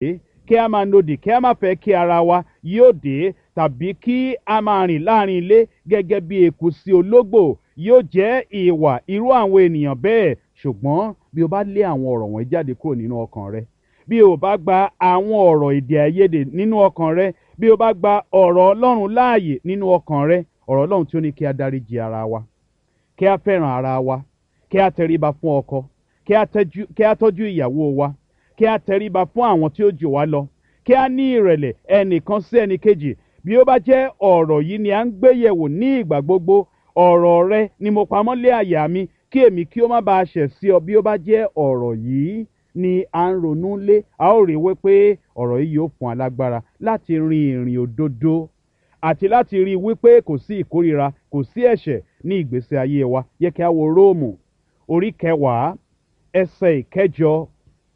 kí a máa nodì kí a máa fẹ́ kí ara wa yóò dé tàbí kí a máa rìn láàrin ilé gẹ́gẹ́ bí eku sí ológbò yóò jẹ́ ìwà irú àwọn ènìyàn bẹ́ẹ̀. Ṣùgbọ́n bí o bá lé àwọn ọ̀rọ̀ wọ̀nyí jáde kúrò nínú ọkàn rẹ, bí o bá gba àwọn ọ̀rọ̀ èdè àìyedè nínú ọkàn rẹ, bí o bá gba ọ̀rọ̀ Ọlọ́run láàyè nínú ọkàn rẹ, ọ̀rọ̀ Ọlọ́run tí ó ní kí a dáríjì ara wa, kí a fẹ́ràn ara wa, kí a tẹríba fún ọkọ, kí a tọ́jú ìyàwó wa, kí a tẹríba fún àwọn tí ó jù wá lọ, kí a ní ìrẹ̀lẹ̀ ẹnìkan sí ẹnìkejì. Bí ó bá jẹ́ ọ̀rọ̀ yìí ni à ń gbé yẹ̀wò ní ìgbà gbogbo, ọ̀rọ̀ rẹ ni mo pamọ́ lé àyà mi kí èmi kí ó má baà ṣẹ̀ sí ọ. Bí ó bá jẹ́ ọ̀rọ̀ yìí ni à ń ronú lé, a ó rí wípé ọ̀rọ̀ yìí yóò fún alágbára láti rin ìrìn òdodo àti láti rí wípé kò sí ìkórìíra, kò sí ẹ̀ṣẹ̀ ní ìgbésí ayé wa. Yẹ kí a wo Róòmù orí 10 ẹsẹ̀ 8.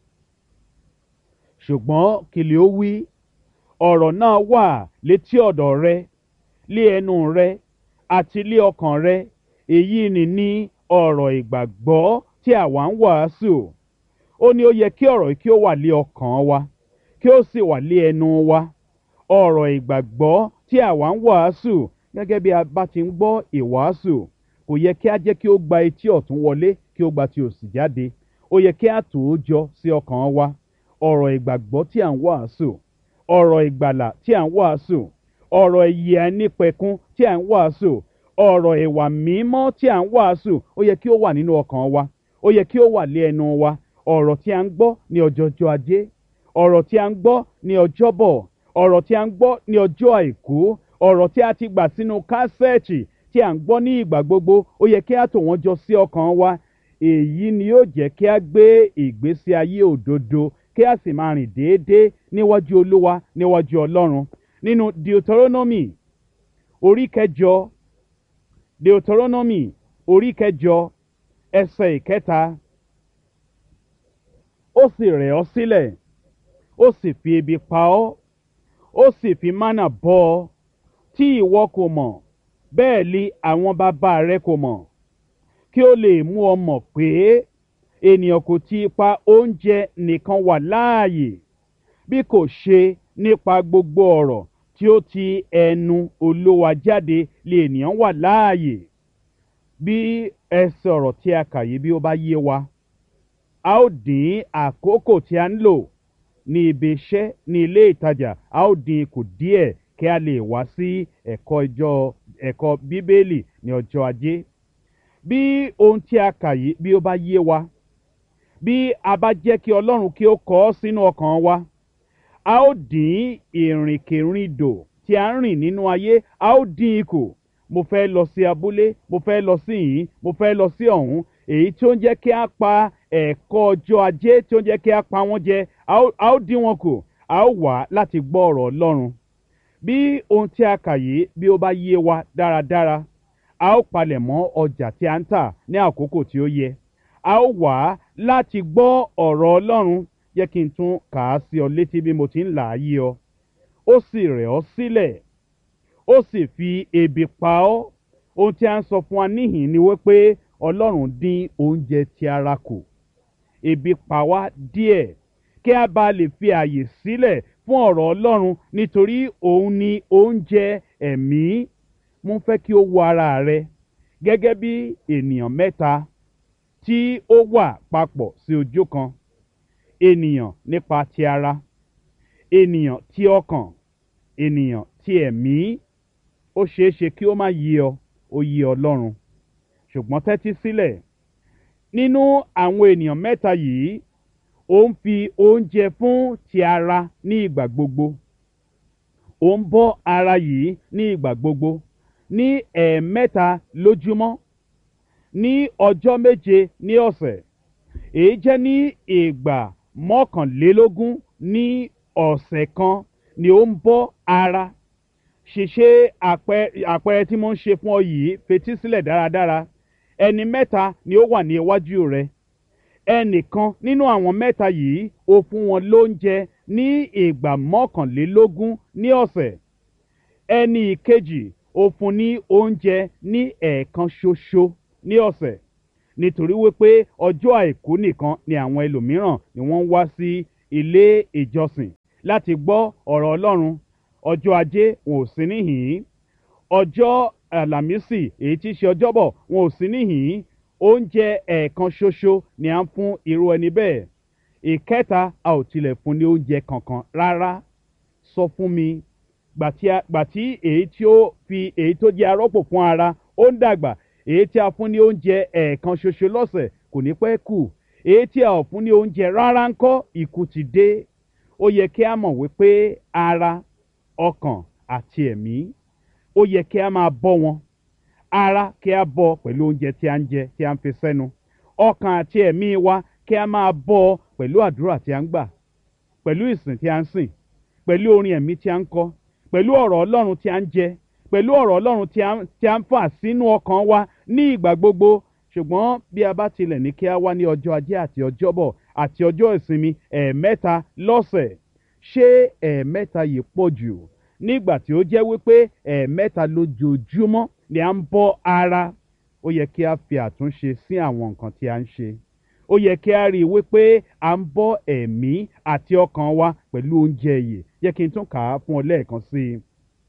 Ṣùgbọ́n kìlì ó wí, ọ̀rọ̀ náà wà létí ọ̀dọ̀ rẹ, lé ẹnu rẹ àti lé ọkàn rẹ. Èyí ni ọ̀rọ̀ ìgbàgbọ́ tí àwa ń wàásù. Ó ní ó yẹ kí ọ̀rọ̀ yìí kí ó wà lé ọkàn wa, kí ó sì wà lé ẹnu wa. Ọ̀rọ̀ ìgbàgbọ́ tí àwa ń wàásù, gẹ́gẹ́ bí a bá ti ń gbọ́ ìwàásù, kò yẹ kí a jẹ́ kí ó gba etí ọ̀tún wọlé kí ó gba ti òsì jáde. Ó yẹ kí a tò ó jọ sí ọkàn wa. Ọ̀rọ̀ ìgbàgbọ́ tí à ń wàásù, ọ̀rọ̀ ìgbàlà tí à ń wàásù, ọ̀rọ̀ ìyè àìnípẹ̀kun tí à ń wàásù, ọ̀rọ̀ ìwà mímọ́ tí à ń wàásù, ó yẹ kí ó wà nínú ọkàn wa, ó yẹ kí ó wà lé ẹnu wa. Ọ̀rọ̀ tí à ń gbọ́ ní ọjọ́jọ́ ajé, ọ̀rọ̀ tí à ń gbọ́ ní ọjọ́bọ̀, ọ̀rọ̀ tí à ń gbọ́ ní ọjọ́ àìkú, ọ̀rọ̀ tí a ti gbà sínú kásẹ̀ẹ̀tì tí à ń gbọ́ ní ìgbà gbogbo, ó yẹ kí a tò wọ́n jọ sí ọkàn wa. Èyí ni yóò jẹ́ kí a gbé ìgbésí ayé òdodo, kí a sì máa rìn déédéé níwájú Olúwa, níwájú Ọlọ́run. Nínú Deuteronomy orí 9, Deuteronomy orí 9 ẹsẹ̀ 3. Ó sì rẹ̀ ọ́ sílẹ̀, ó sì fi ebi pa ọ́, ó sì fi mánà bọ́ ọ, tí ìwọ kò mọ̀, bẹ́ẹ̀ li àwọn bàbá rẹ kò mọ̀, kí ó lè mú ọ mọ̀ pé ènìyàn kò ti ipa oúnjẹ nìkan wà láàyè, bí kò ṣe nípa gbogbo ọ̀rọ̀ tí ó ti ẹnu Olúwa jáde lè ènìyàn wà láàyè. Bí ẹsẹ̀ ọ̀rọ̀ tí a kà yìí bí ó bá yé wa, a ó dín àkókò tí a ń lò ní ibi iṣẹ́, ní ilé ìtajà, a ó dín kù díẹ̀ kí a lè wá sí ẹ̀kọ́ Bíbélì ní ọjọ́ ajé. Bí ohun tí a kà yìí bí ó bá yé wa, bí a bá jẹ́ kí Ọlọ́run kí ó kọ ọ́ sínú ọkàn wa, a ó dín ìrìnkèrindò tí a ń rìn nínú ayé, a ó dín kù. Mo fẹ́ lọ sí abúlé, mo fẹ́ lọ sí ìhín, mo fẹ́ lọ sí ọ̀hún. Èyí tí ó ń jẹ́ kí a pa ẹ̀kọ́ ọjọ́ ajé, tí ó ń jẹ́ kí a pa wọ́n jẹ, a ó dín wọn kù. A ó wá láti gbọ́ ọ̀rọ̀ Ọlọ́run. Bí ohun tí a kà yìí bí ó bá yé wa dáradára, a ó palẹ̀ mọ́ ọjà tí a ń tà ní àkókò tí ó yẹ. A ó wá láti gbọ́ ọ̀rọ̀ Ọlọ́run. Jẹ́ kí n tún kà á sí ọ létí bí mo ti ń là á yé ọ. Ó sì rẹ̀ ọ́ sílẹ̀, ó sì fi ebi pa ọ́. Ohun tí a ń sọ fún wa níhìn ni wípé Ọlọ́run dín oúnjẹ ti ara kù. Ebi pa wá díẹ̀ kí a bá lè fi àyè sílẹ̀ fún ọ̀rọ̀ Ọlọ́run, nítorí òun ni oúnjẹ ẹ̀mí. Mo fẹ́ kí o wo ara rẹ gẹ́gẹ́ bí ènìyàn mẹ́ta tí ó wà papọ̀ sí ojú kan. Ènìyàn nípa ti ara, ènìyàn ti ọkàn, ènìyàn ti ẹ̀mí. Ó ṣeé ṣe kí ó má yé ọ, ó yé Ọlọ́run. Ṣùgbọ́n tẹ́tí sílẹ̀. Nínú àwọn ènìyàn mẹ́ta yìí, ó ń fi oúnjẹ fún ti ara ní ìgbà gbogbo. Ó ń bọ́ ara yìí ní ìgbà gbogbo, ní ẹ̀ẹ̀mẹ́ta lójúmọ́, ní ọjọ́ 7 ní ọ̀sẹ̀. Èyí jẹ́ ní ìgbà 21 ní ọ̀sẹ̀ kan ni ó ń bọ́ ara. Ṣèṣe àpẹẹrẹ tí mo ń ṣe fún ọ yìí, fetí sílẹ̀ dáradára. Ẹni mẹ́ta ni ó wà ní iwájú rẹ. Ẹnìkan nínú àwọn mẹ́ta yìí ó fún wọn lóúnjẹ ní ìgbà 21 ní ọ̀sẹ̀. Ẹni ìkejì ó fún ní oúnjẹ ní ẹ̀ẹ̀kan ṣoṣo ní ọ̀sẹ̀. Nítorí wípé ọjọ́ àìkú nìkan ni àwọn ẹlòmíràn ni wọ́n ń wá sí ilé ìjọsìn láti gbọ́ ọ̀rọ̀ Ọlọ́run. Ọjọ́ ajé wọn ò sí níhìn-ín, ọjọ́ àlàmísì èyí tí í ṣe ọjọ́bọ̀ wọn ò sí níhìn-ín. Oúnjẹ ẹ̀ẹ̀kan ṣoṣo ni à ń fún irú ẹni bẹ́ẹ̀. Ìkẹta, a ò tilẹ̀ fún ní oúnjẹ kankan rárá. Sọ fún mi, gbàtí èyí tó jẹ́ arọ́pò fún ara ó ń dàgbà, èyí tí a fún ní oúnjẹ ẹ̀ẹ̀kan ṣoṣo lọ́sẹ̀ kò ní pẹ́ kù. Èyí tí a ò fún ní oúnjẹ rárá ńkọ́, ikú ti dé. Ó yẹ kí a mọ̀ wípé ara, ọkàn àti ẹ̀mí, ó yẹ kí a máa bọ́ wọn. Ara kí a bọ́ pẹ̀lú oúnjẹ tí a ń jẹ, tí a ń fi sẹ́nu. Ọkàn àti ẹ̀mí wa kí a máa bọ́ pẹ̀lú àdúrà tí a ń gbà, pẹ̀lú ìsìn tí a ń sìn, pẹ̀lú orin ẹ̀mí tí a ń kọ, pẹ̀lú ọ̀rọ̀ Ọlọ́run tí a ń jẹ, pẹ̀lú ọ̀rọ̀ Ọlọ́run tí a ń fà sínú ọkàn wa ní ìgbà gbogbo. Ṣùgbọ́n bí a bá tilẹ̀ ní kí a wá ní ọjọ́ ajé àti ọjọ́bọ̀ àti ọjọ́ ìsinmi ẹ̀ẹ̀mẹ́ta lọ́sẹ̀, ṣé ẹ̀ẹ̀mẹ́ta yìí pọ̀ jù? Nígbà tí ó jẹ́ wípé ẹ̀ẹ̀mẹ́ta lójoojúmọ́ ni à ń bọ́ ara. Ó yẹ kí a fi àtúnṣe sí àwọn nǹkan tí a ń ṣe. Ó yẹ kí a rí i wípé à ń bọ́ ẹ̀mí àti ọkàn wa pẹ̀lú oúnjẹ ìyè. Yẹ kí n tún kà á fún ọ lẹ́ẹ̀kan sí i.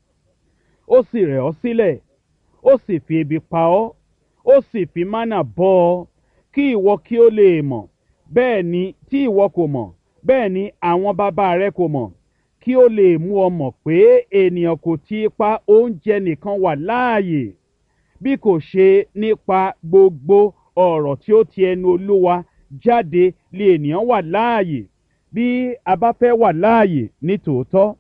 Ó sì rẹ̀ ọ́ sílẹ̀, ó sì fi ebi pa ọ́, ó sì fi mánà bọ́ ọ, kí ìwọ kí ó lè mọ̀, bẹ́ẹ̀ ni tí ìwọ kò mọ̀, bẹ́ẹ̀ ni àwọn bàbá rẹ kò mọ̀, kí ó lè mú ọ mọ̀ pé ènìyàn kò ti ipa oúnjẹ nìkan wà láàyè, bí kò ṣe nípa gbogbo ọ̀rọ̀ tí ó ti ẹnu Olúwa jáde lé ènìyàn wà láàyè. Bí a bá fẹ́ wà láàyè ní tòótọ́,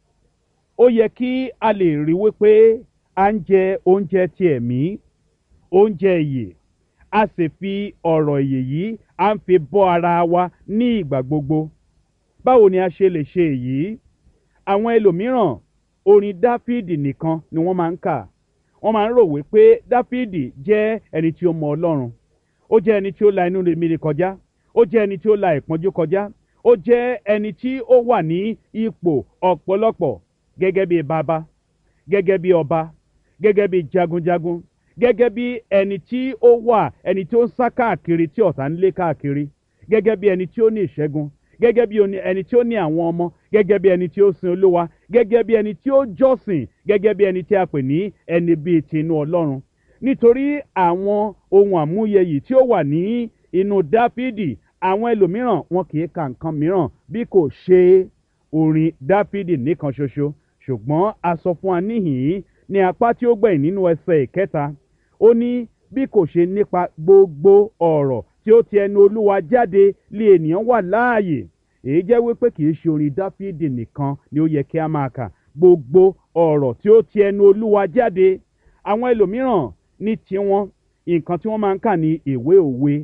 ó yẹ kí a lè rí wípé à ń jẹ oúnjẹ ti ẹ̀mí, oúnjẹ ìyè, a sì fi ọ̀rọ̀ ìyè yìí à ń fi bọ́ ara wa ní ìgbà gbogbo. Báwo ni a ṣe lè ṣe èyí? Àwọn ẹlòmíràn orin Dáfídì nìkan ni wọ́n máa ń kà. Wọ́n máa ń rò wípé Dáfídì jẹ́ ẹni tí ó mọ Ọlọ́run. Ó jẹ́ ẹni tí ó la inú rere kọjá. Ó jẹ́ ẹni tí ó la ìpọ́njú kọjá. Ó jẹ́ ẹni tí ó wà ní ipò ọ̀pọ̀lọpọ̀ gẹ́gẹ́ bí bàbá, gẹ́gẹ́ bí ọba, gẹ́gẹ́ bí jagunjagun, gẹ́gẹ́ bí ẹni tí ó ń sá káàkiri tí ọ̀tá ń lé káàkiri, gẹ́gẹ́ bí ẹni tí ó ní ìṣẹ́gun, gẹ́gẹ́ bí ẹni tí ó ní àwọn ọmọ, gẹ́gẹ́ bí ẹni tí ó sin Olúwa, gẹ́gẹ́ bí ẹni tí ó jọ́sìn, gẹ́gẹ́ bí ẹni tí a pè ní ẹni bíi tinú Ọlọ́run. Nítorí àwọn ohun àmúyẹ yìí tí ó wà ní inú Dáfídì, àwọn ẹlòmíràn wọn kì í ka nǹkan mìíràn bí kò ṣe orin Dáfídì nìkan ṣoṣo. Ṣùgbọ́n a sọ fún wa níhìn-ín ní apá tí ó gbẹ̀yìn nínú ẹsẹ̀ ìkẹta, ó ní bí kò ṣe nípa gbogbo ọ̀rọ̀ tí ó ti ẹnu Olúwa jáde lé ènìyàn wà láàyè. Èyí jẹ́ wípé kì í ṣe orin Dáfídì nìkan ni ó yẹ kí a máa kà. Gbogbo ọ̀rọ̀ tí ó ti ẹnu Olúwa jáde. Àwọn ẹlòmíràn ní tiwọn, nǹkan tí wọ́n máa ń kà ní ìwé òwe.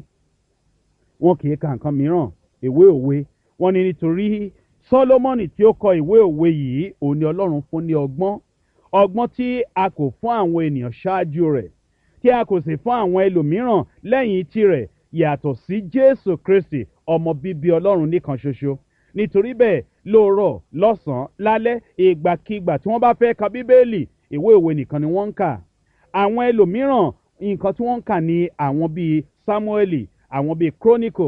Wọn kì í ka nǹkan mìíràn. Ìwé òwe. Wọ́n ní nítorí Sólómọ́nì tí ó kọ ìwé òwe yìí, òun ni Ọlọ́run fún ní ọgbọ́n. Ọgbọ́n tí a kò fún àwọn ènìyàn ṣáájú rẹ̀, tí a kò sì fún àwọn ẹlòmíràn lẹ́yìn tirẹ̀, yàtọ̀ sí Jésù Kristi, ọmọ bíbí Ọlọ́run nìkan ṣoṣo. Nítorí bẹ́ẹ̀, lóòrọ̀, lọ́sàn-án, lálẹ́, ìgbàkígbà tí wọ́n bá fẹ́ ka Bíbélì, ìwé òwe nìkan ni wọ́n ń kà. Àwọn ẹlòmíràn, nǹkan tí wọ́n ń kà ní àwọn bíi Sámúẹ́lì, àwọn bíi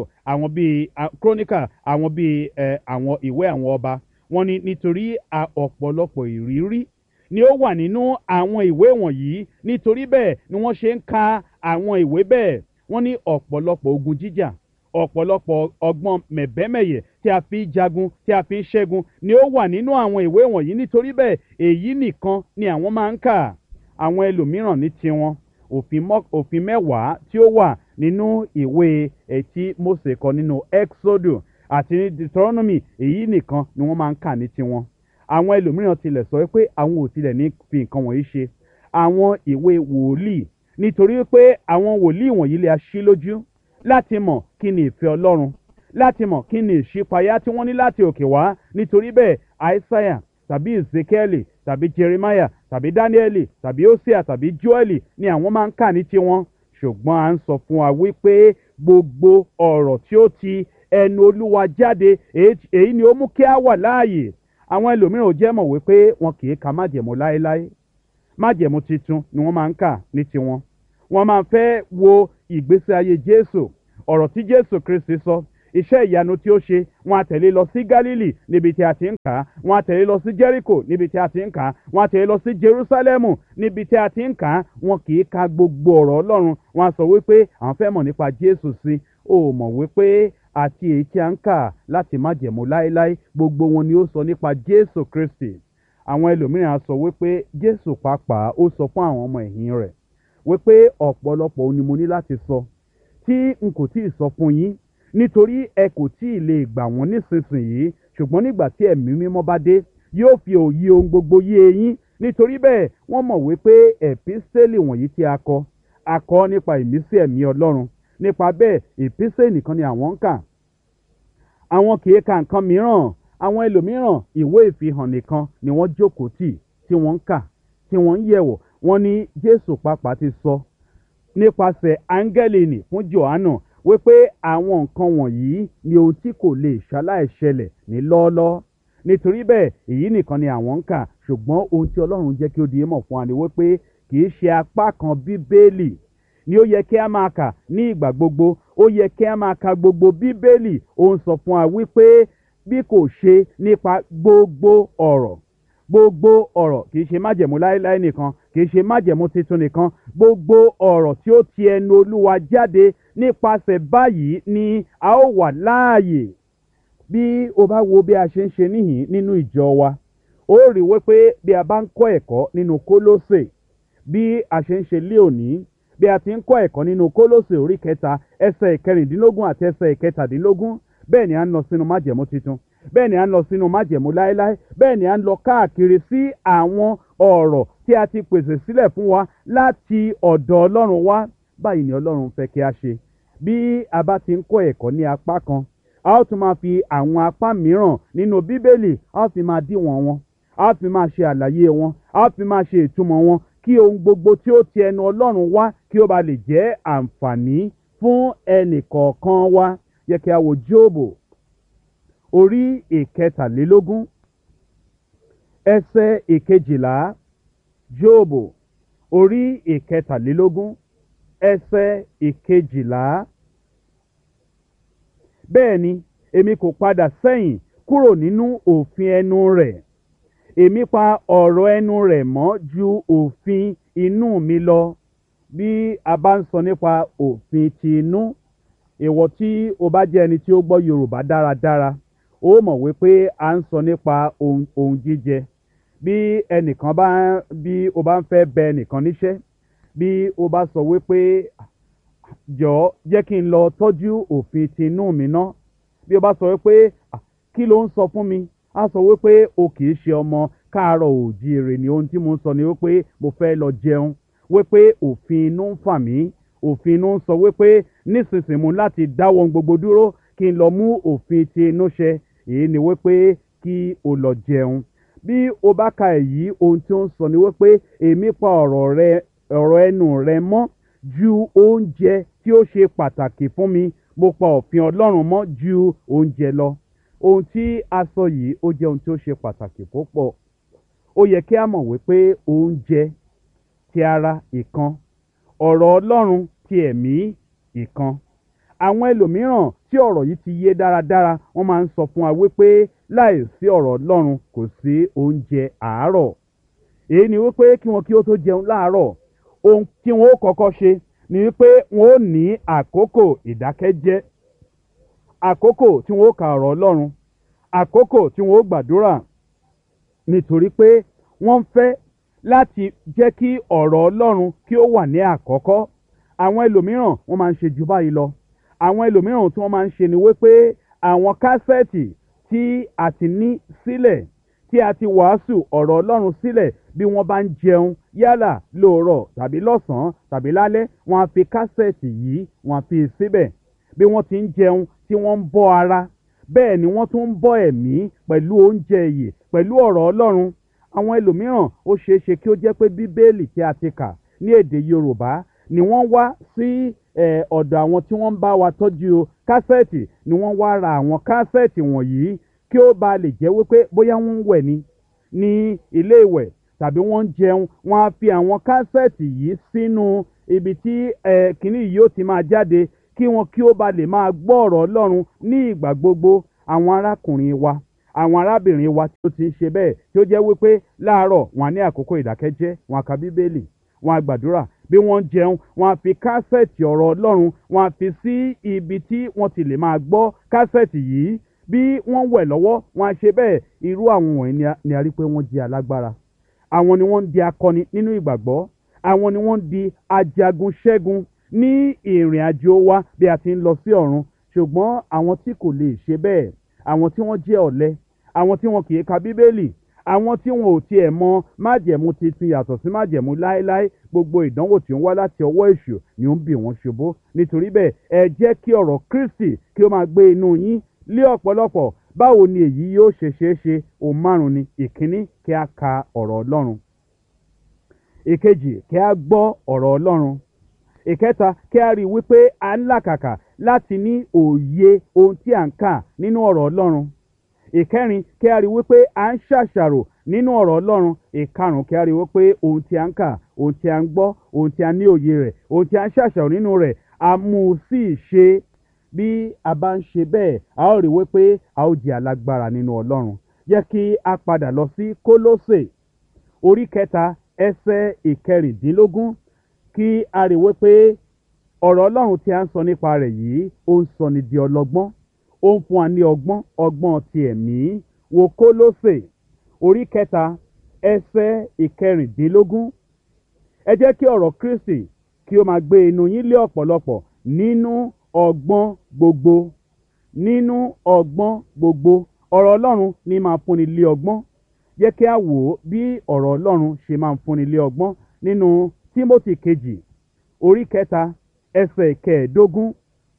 Króníkà, àwọn bíi àwọn ìwé àwọn ọba. Wọ́n ní nítorí ọ̀pọ̀lọpọ̀ ìrírí ni ó wà nínú àwọn ìwé wọ̀nyí. Nítorí bẹ́ẹ̀ ni wọ́n ṣe ń ka àwọn ìwé bẹ́ẹ̀. Wọ́n ní ọ̀pọ̀lọpọ̀ ogun jíjà, ọ̀pọ̀lọpọ̀ ọgbọ́n mẹ̀bẹ́mẹ̀yẹ tí a fi jagun, tí a fi ń ṣẹ́gun ni ó wà nínú àwọn ìwé wọ̀nyí. Nítorí bẹ́ẹ̀, èyí nìkan ni àwọn máa ń kà. Àwọn ẹlòmíràn ní tiwọn, òfin mẹ́wàá tí ó wà nínú ìwé tí Mósè kọ nínú Exodus àti ní Deuteronomy, èyí nìkan ni wọ́n máa ń kà ní tiwọn. Àwọn ẹlòmíràn tilẹ̀ sọ pé àwọn ò tilẹ̀ ní fi nǹkan wọ̀nyí ṣe àwọn ìwé wòlíì, nítorí pé àwọn wòlíì wọ̀nyí lè ṣí lójú láti mọ̀ kí ni ìfẹ́ Ọlọ́run, láti mọ̀ kí ni ìṣípayá tí wọ́n ní láti òkè wá. Nítorí bẹ́ẹ̀, Aísáyà tàbí Ezekiel tàbí Jeremiah tàbí Daniel tàbí Hosea tàbí Joel ni àwọn máa ń kà ní tiwọn. Ṣùgbọ́n à ń sọ fún wa wípé gbogbo ọ̀rọ̀ tí ó ti ẹnu Olúwa jáde, èyí ni ó mú kí a wà láàyè. Àwọn ẹlòmíràn ò jẹ́ mọ̀ wípé wọn kì í ka májẹ̀mú láéláé. Májẹ̀mú titun ni wọ́n máa ń kà ní tiwọn. Wọ́n máa ń fẹ́ wo ìgbésí ayé Jésù, ọ̀rọ̀ tí Jésù Kristi sọ, iṣẹ́ ìyanu tí ó ṣe, wọ́n á tẹ̀lé lọ sí Gálílì níbi tí a ti ń kà á, wọ́n á tẹ̀lé lọ sí Jẹ́ríkò níbi tí a ti ń kà á, wọ́n á tẹ̀lé lọ sí Jerúsálẹ́mù níbi tí a ti ń kà á. Wọn kì í ka gbogbo ọ̀rọ̀ Ọlọ́run, wọ́n á sọ wípé àwọn fẹ́ mọ̀ nípa Jésù sí. O mọ̀ wípé àti èyí tí a ń kà láti májẹ̀mú láéláé, gbogbo wọn ni ó sọ nípa Jésù Kristi. Àwọn ẹlòmíràn á sọ wípé Jésù pàápàá ó sọ fún àwọn ọmọ ẹ̀yìn rẹ̀ wípé ọ̀pọ̀lọpọ̀ ohun ni mo ní láti sọ tí n kò tíì sọ fún yín, nítorí ẹ kò tíì lè gbà wọ́n nísinsìnyí, ṣùgbọ́n nígbà tí ẹ̀mí mímọ́ bá dé yóò fi òye ohun gbogbo yé yín. Nítorí bẹ́ẹ̀ wọ́n mọ̀ wípé ẹ̀písítélì wọ̀nyí tí a kọ nípa ìmísí ẹ̀mí Ọlọ́run. Nípa bẹ́ẹ̀ ìpísẹ̀ nìkan ni àwọn ń kà, àwọn kì í ka nǹkan mìíràn. Àwọn ẹlòmíràn ìwé ìfihàn nìkan ni wọ́n jókòó tì tí wọ́n ń kà, tí wọ́n ń yẹ̀wò. Wọ́n ní Jésù pàápàá ti sọ nípasẹ̀ áńgẹ́lì nì fún Jòhánù wípé àwọn nǹkan wọ̀nyí ni ohun tí kò lè ṣaláìṣẹlẹ̀ ní lọ́ọ́lọ́ọ́. Nítorí bẹ́ẹ̀ èyí nìkan ni àwọn ń kà, ṣùgbọ́n ohun tí Ọlọ́run jẹ́ kí ó di mọ̀ fún wa ni wípé kì í ṣe apá kan Bíbélì ni ó yẹ kí a máa kà ní ìgbà gbogbo. Ó yẹ kí a máa ka gbogbo Bíbélì. Ó ń sọ fún wa wípé bí kò ṣe nípa gbogbo ọ̀rọ̀ kì í ṣe májẹ̀mú láéláé nìkan, kì í ṣe májẹ̀mú titun nìkan, gbogbo ọ̀rọ̀ tí ó ti ẹnu Olúwa jáde, nípasẹ̀ báyìí ni a ó wà láàyè. Bí o bá wo bí a ṣe ń ṣe níhìn nínú ìjọ wa, ó rí wípé bí a bá ń kọ́ ẹ̀kọ́ nínú Kólósè, bí a ṣe ń ṣe lé òní, bí a ti ń kọ́ ẹ̀kọ́ nínú Kólósè orí 3 ẹsẹ̀ ìkẹrìndínlógún àti ẹsẹ̀ ìkẹtàdínlógún, bẹ́ẹ̀ ni a ń lọ sínú májẹ̀mú titun, bẹ́ẹ̀ ni a ń lọ sínú májẹ̀mú láéláé, bẹ́ẹ̀ ni a ń lọ káàkiri sí àwọn ọ̀rọ̀ tí a ti pèsè sílẹ̀ fún wa láti ọ̀dọ̀ Ọlọ́run wá. Báyìí ni Ọlọ́run fẹ́ kí a ṣe. Bí a bá ti ń kọ́ ẹ̀kọ́ ní apá kan, a ó tún máa fi àwọn apá mìíràn nínú Bíbélì, a ó fi máa díwọ̀n wọn, a ó fi máa ṣe àlàyé wọn, a ó fi máa ṣe ìtumọ̀ wọn, kí ohun gbogbo tí ó ti ẹnu Ọlọ́run wá kí ó ba lè jẹ́ àǹfààní fún ẹnì kọ̀ọ̀kan wa. Yẹ kí a wo Jóòbù orí 13 ẹsẹ̀ 12. Jóòbù orí 13 ẹsẹ̀ 12. Bẹ́ẹ̀ ni èmi kò padà sẹ́yìn kúrò nínú òfin ẹnu rẹ̀, èmi pa ọ̀rọ̀ ẹnu rẹ̀ mọ́ ju òfin inú mi lọ. Bí a bá ń sọ nípa òfin ti inú, ìwọ tí o bá jẹ́ ẹni tí ó gbọ́ Yorùbá dáradára, ó mọ̀ wípé a ń sọ nípa ohun jíjẹ. Bí o bá ń fẹ́ bẹ ẹnìkan níṣẹ́, bí o bá sọ wípé jọ̀ọ́ jẹ́ kí n lọ tọ́jú òfin ti inú mi ná, bí o bá sọ wípé kí ló ń sọ fún mi, a sọ wípé o kì í ṣe ọmọ káàárọ̀ oòjíire, ni ohun tí mo ń sọ ni wípé mo fẹ́ lọ jẹun, wípé òfin inú ń fà mí, òfin inú ń sọ wípé nísinsìnyí mo láti dáwọ́ ohun gbogbo dúró kí n lọ mú òfin ti inú ṣẹ. Èyí ni wípé kí o lọ jẹun. Bí o bá ka èyí, ohun tí ó ń sọ ni wípé èmi pa ọ̀rọ̀ ẹnu rẹ mọ́ ju oúnjẹ tí ó ṣe pàtàkì fún mi, mo pa òfin Ọlọ́run mọ́ ju oúnjẹ lọ. Ohun tí a sọ yìí ó jẹ́ ohun tí ó ṣe pàtàkì púpọ̀. Ó yẹ kí a mọ̀ wípé oúnjẹ ti ara ìkan, ọ̀rọ̀ Ọlọ́run ti ẹ̀mí ìkan. Àwọn ẹlòmíràn tí ọ̀rọ̀ yìí ti yé dáradára, wọ́n máa ń sọ fún wa wípé láìsí ọ̀rọ̀ Ọlọ́run kò sí oúnjẹ àárọ̀. Èyí ni wípé kí wọn kí ó tó jẹun láàárọ̀, ohun tí wọn ó kọ́kọ́ ṣe ni wípé wọn ó ní àkókò ìdákẹ́jẹ́, àkókò tí wọn ó ka ọ̀rọ̀ Ọlọ́run, àkókò tí wọn ó gbàdúrà, nítorí pé wọ́n fẹ́ láti jẹ́ kí ọ̀rọ̀ Ọlọ́run kí ó wà ní àkọ́kọ́. Àwọn ẹlòmíràn wọ́n máa ń ṣe jù báyìí lọ. Àwọn ẹlòmíràn tí wọ́n máa ń ṣe ni wípé àwọn kásẹ̀tì tí a ti ní sílẹ̀, tí a ti wàásù ọ̀rọ̀ Ọlọ́run sílẹ̀, bí wọ́n bá ń jẹun yálà lóòrọ̀ tàbí lọ́sàn-án tàbí lálẹ́, wọ́n á fi kásẹ̀tì yìí wọ́n á fi síbẹ̀. Bí wọ́n ti ń jẹun tí wọ́n ń bọ́ ara, bẹ́ẹ̀ ni wọ́n tún ń bọ́ ẹ̀mí pẹ̀lú oúnjẹ ìyè, pẹ̀lú ọ̀rọ̀ Ọlọ́run. Àwọn ẹlòmíràn ó ṣeé ṣe kí ó jẹ́ pé Bíbélì tí a ti kà ní èdè Yorùbá ni wọ́n wá sí ọ̀dọ̀ àwọn tí wọ́n ń bá wa tọ́jú kásẹ̀tì, ni wọ́n wá ra àwọn kásẹ̀tì wọ̀nyí kí ó ba lè jẹ́ wípé bóyá wọ́n ń wẹ̀ ní ilé ìwẹ̀ tàbí wọ́n ń jẹun, wọ́n á fi àwọn kásẹ̀tì yìí sínú ibi tí kìnnì yìí ó ti máa jáde kí wọn kí ó ba lè máa gbọ́ ọ̀rọ̀ Ọlọ́run ní ìgbà gbogbo. Àwọn arákùnrin wa, àwọn arábìnrin wa tí ó ti ń ṣe bẹ́ẹ̀, tí ó jẹ́ wípé láàárọ̀ wọn á ní àkókò ìdákẹ́jẹ́, wọn á ka bíbélì, wọn á gbàdúrà, bí wọ́n ń jẹun wọn á fi kásẹ̀tì ọ̀rọ̀ Ọlọ́run wọn á fi sí ibi tí wọ́n ti lè máa gbọ́ kásẹ̀tì yìí. Bí wọ́n wẹ̀ lọ́wọ́ wọn á ṣe bẹ́ẹ̀. Irú àwọn wọ̀nyí ni a rí pé wọ́n jẹ́ alágbára. Àwọn ni wọ́n ń di akọni nínú ìgbàgbọ́. Àwọn ni wọ́n ń di ajagun ṣẹ́gun ní ìrìn àjò wa bí a ti ń lọ sí ọ̀run. Ṣùgbọ́n àwọn tí kò lè ṣe bẹ́ẹ̀, àwọn tí wọ́n jẹ́ ọ̀lẹ, àwọn tí wọn kì í ka bíbélì, àwọn tí wọn ò tiẹ̀ mọ májẹ̀mú titun yàtọ̀ sí májẹ̀mú láéláé, gbogbo ìdánwò tí ó ń wá láti ọwọ́ èṣù ni ó ń bì wọ́n ṣubú. Nítorí bẹ́ẹ̀ ẹ jẹ́ kí ọ̀rọ̀ Kristi kí ó máa gbé inú yín lé ọ̀pọ̀lọpọ̀. Báwo ni èyí yóò ṣe ṣeé ṣe? Ohun márùn-ún ni. Ìkíní, kí a ka ọ̀rọ̀ Ọlọ́run. Ìkejì, kí a gbọ́ ọ̀rọ̀ Ọlọ́run. Ìkẹta, kí a rí wípé a ń làkàkà láti ní òye ohun tí à ń kà nínú ọ̀rọ̀ Ọlọ́run. Ìkẹrin, kí a rí wípé à ń ṣàṣàrò nínú ọ̀rọ̀ Ọlọ́run. Ìkarùn, kí a rí wípé ohun tí à ń kà, ohun tí à ń gbọ́, ohun tí a ní òye rẹ̀, ohun tí à ń ṣàṣàrò nínú rẹ̀, a mú un sí ìṣe. Bí a bá ń ṣe bẹ́ẹ̀, a ó rí wípé a ó jẹ́ alágbára nínú Ọlọ́run. Jẹ́ kí a padà lọ sí Kólósè orí kẹta ẹsẹ̀ ìkẹrìndínlógún kí a rí wípé ọ̀rọ̀ Ọlọ́run tí a ń sọ nípa rẹ̀ yìí ó ń sọni di ọlọ́gbọ́n. Ó ń fún wa ní ọgbọ́n ti ẹ̀mí. Wo Kólósè orí kẹta ẹsẹ̀ ìkẹrìndínlógún. Ẹ jẹ́ kí ọ̀rọ̀ Kristi kí ó máa gbé inú yín lé ọ̀pọ̀lọpọ̀ nínú ọgbọ́n gbogbo. Nínú ọgbọ́n gbogbo. Ọ̀rọ̀ Ọlọ́run ní máa fúnni lé ọgbọ́n. Jẹ́ kí a wò ó bí ọ̀rọ̀ Ọlọ́run ṣe máa ń fúnni lé ọgbọ́n nínú Tímótì kejì orí kẹta ẹsẹ̀ kẹẹ̀ẹ́dógún.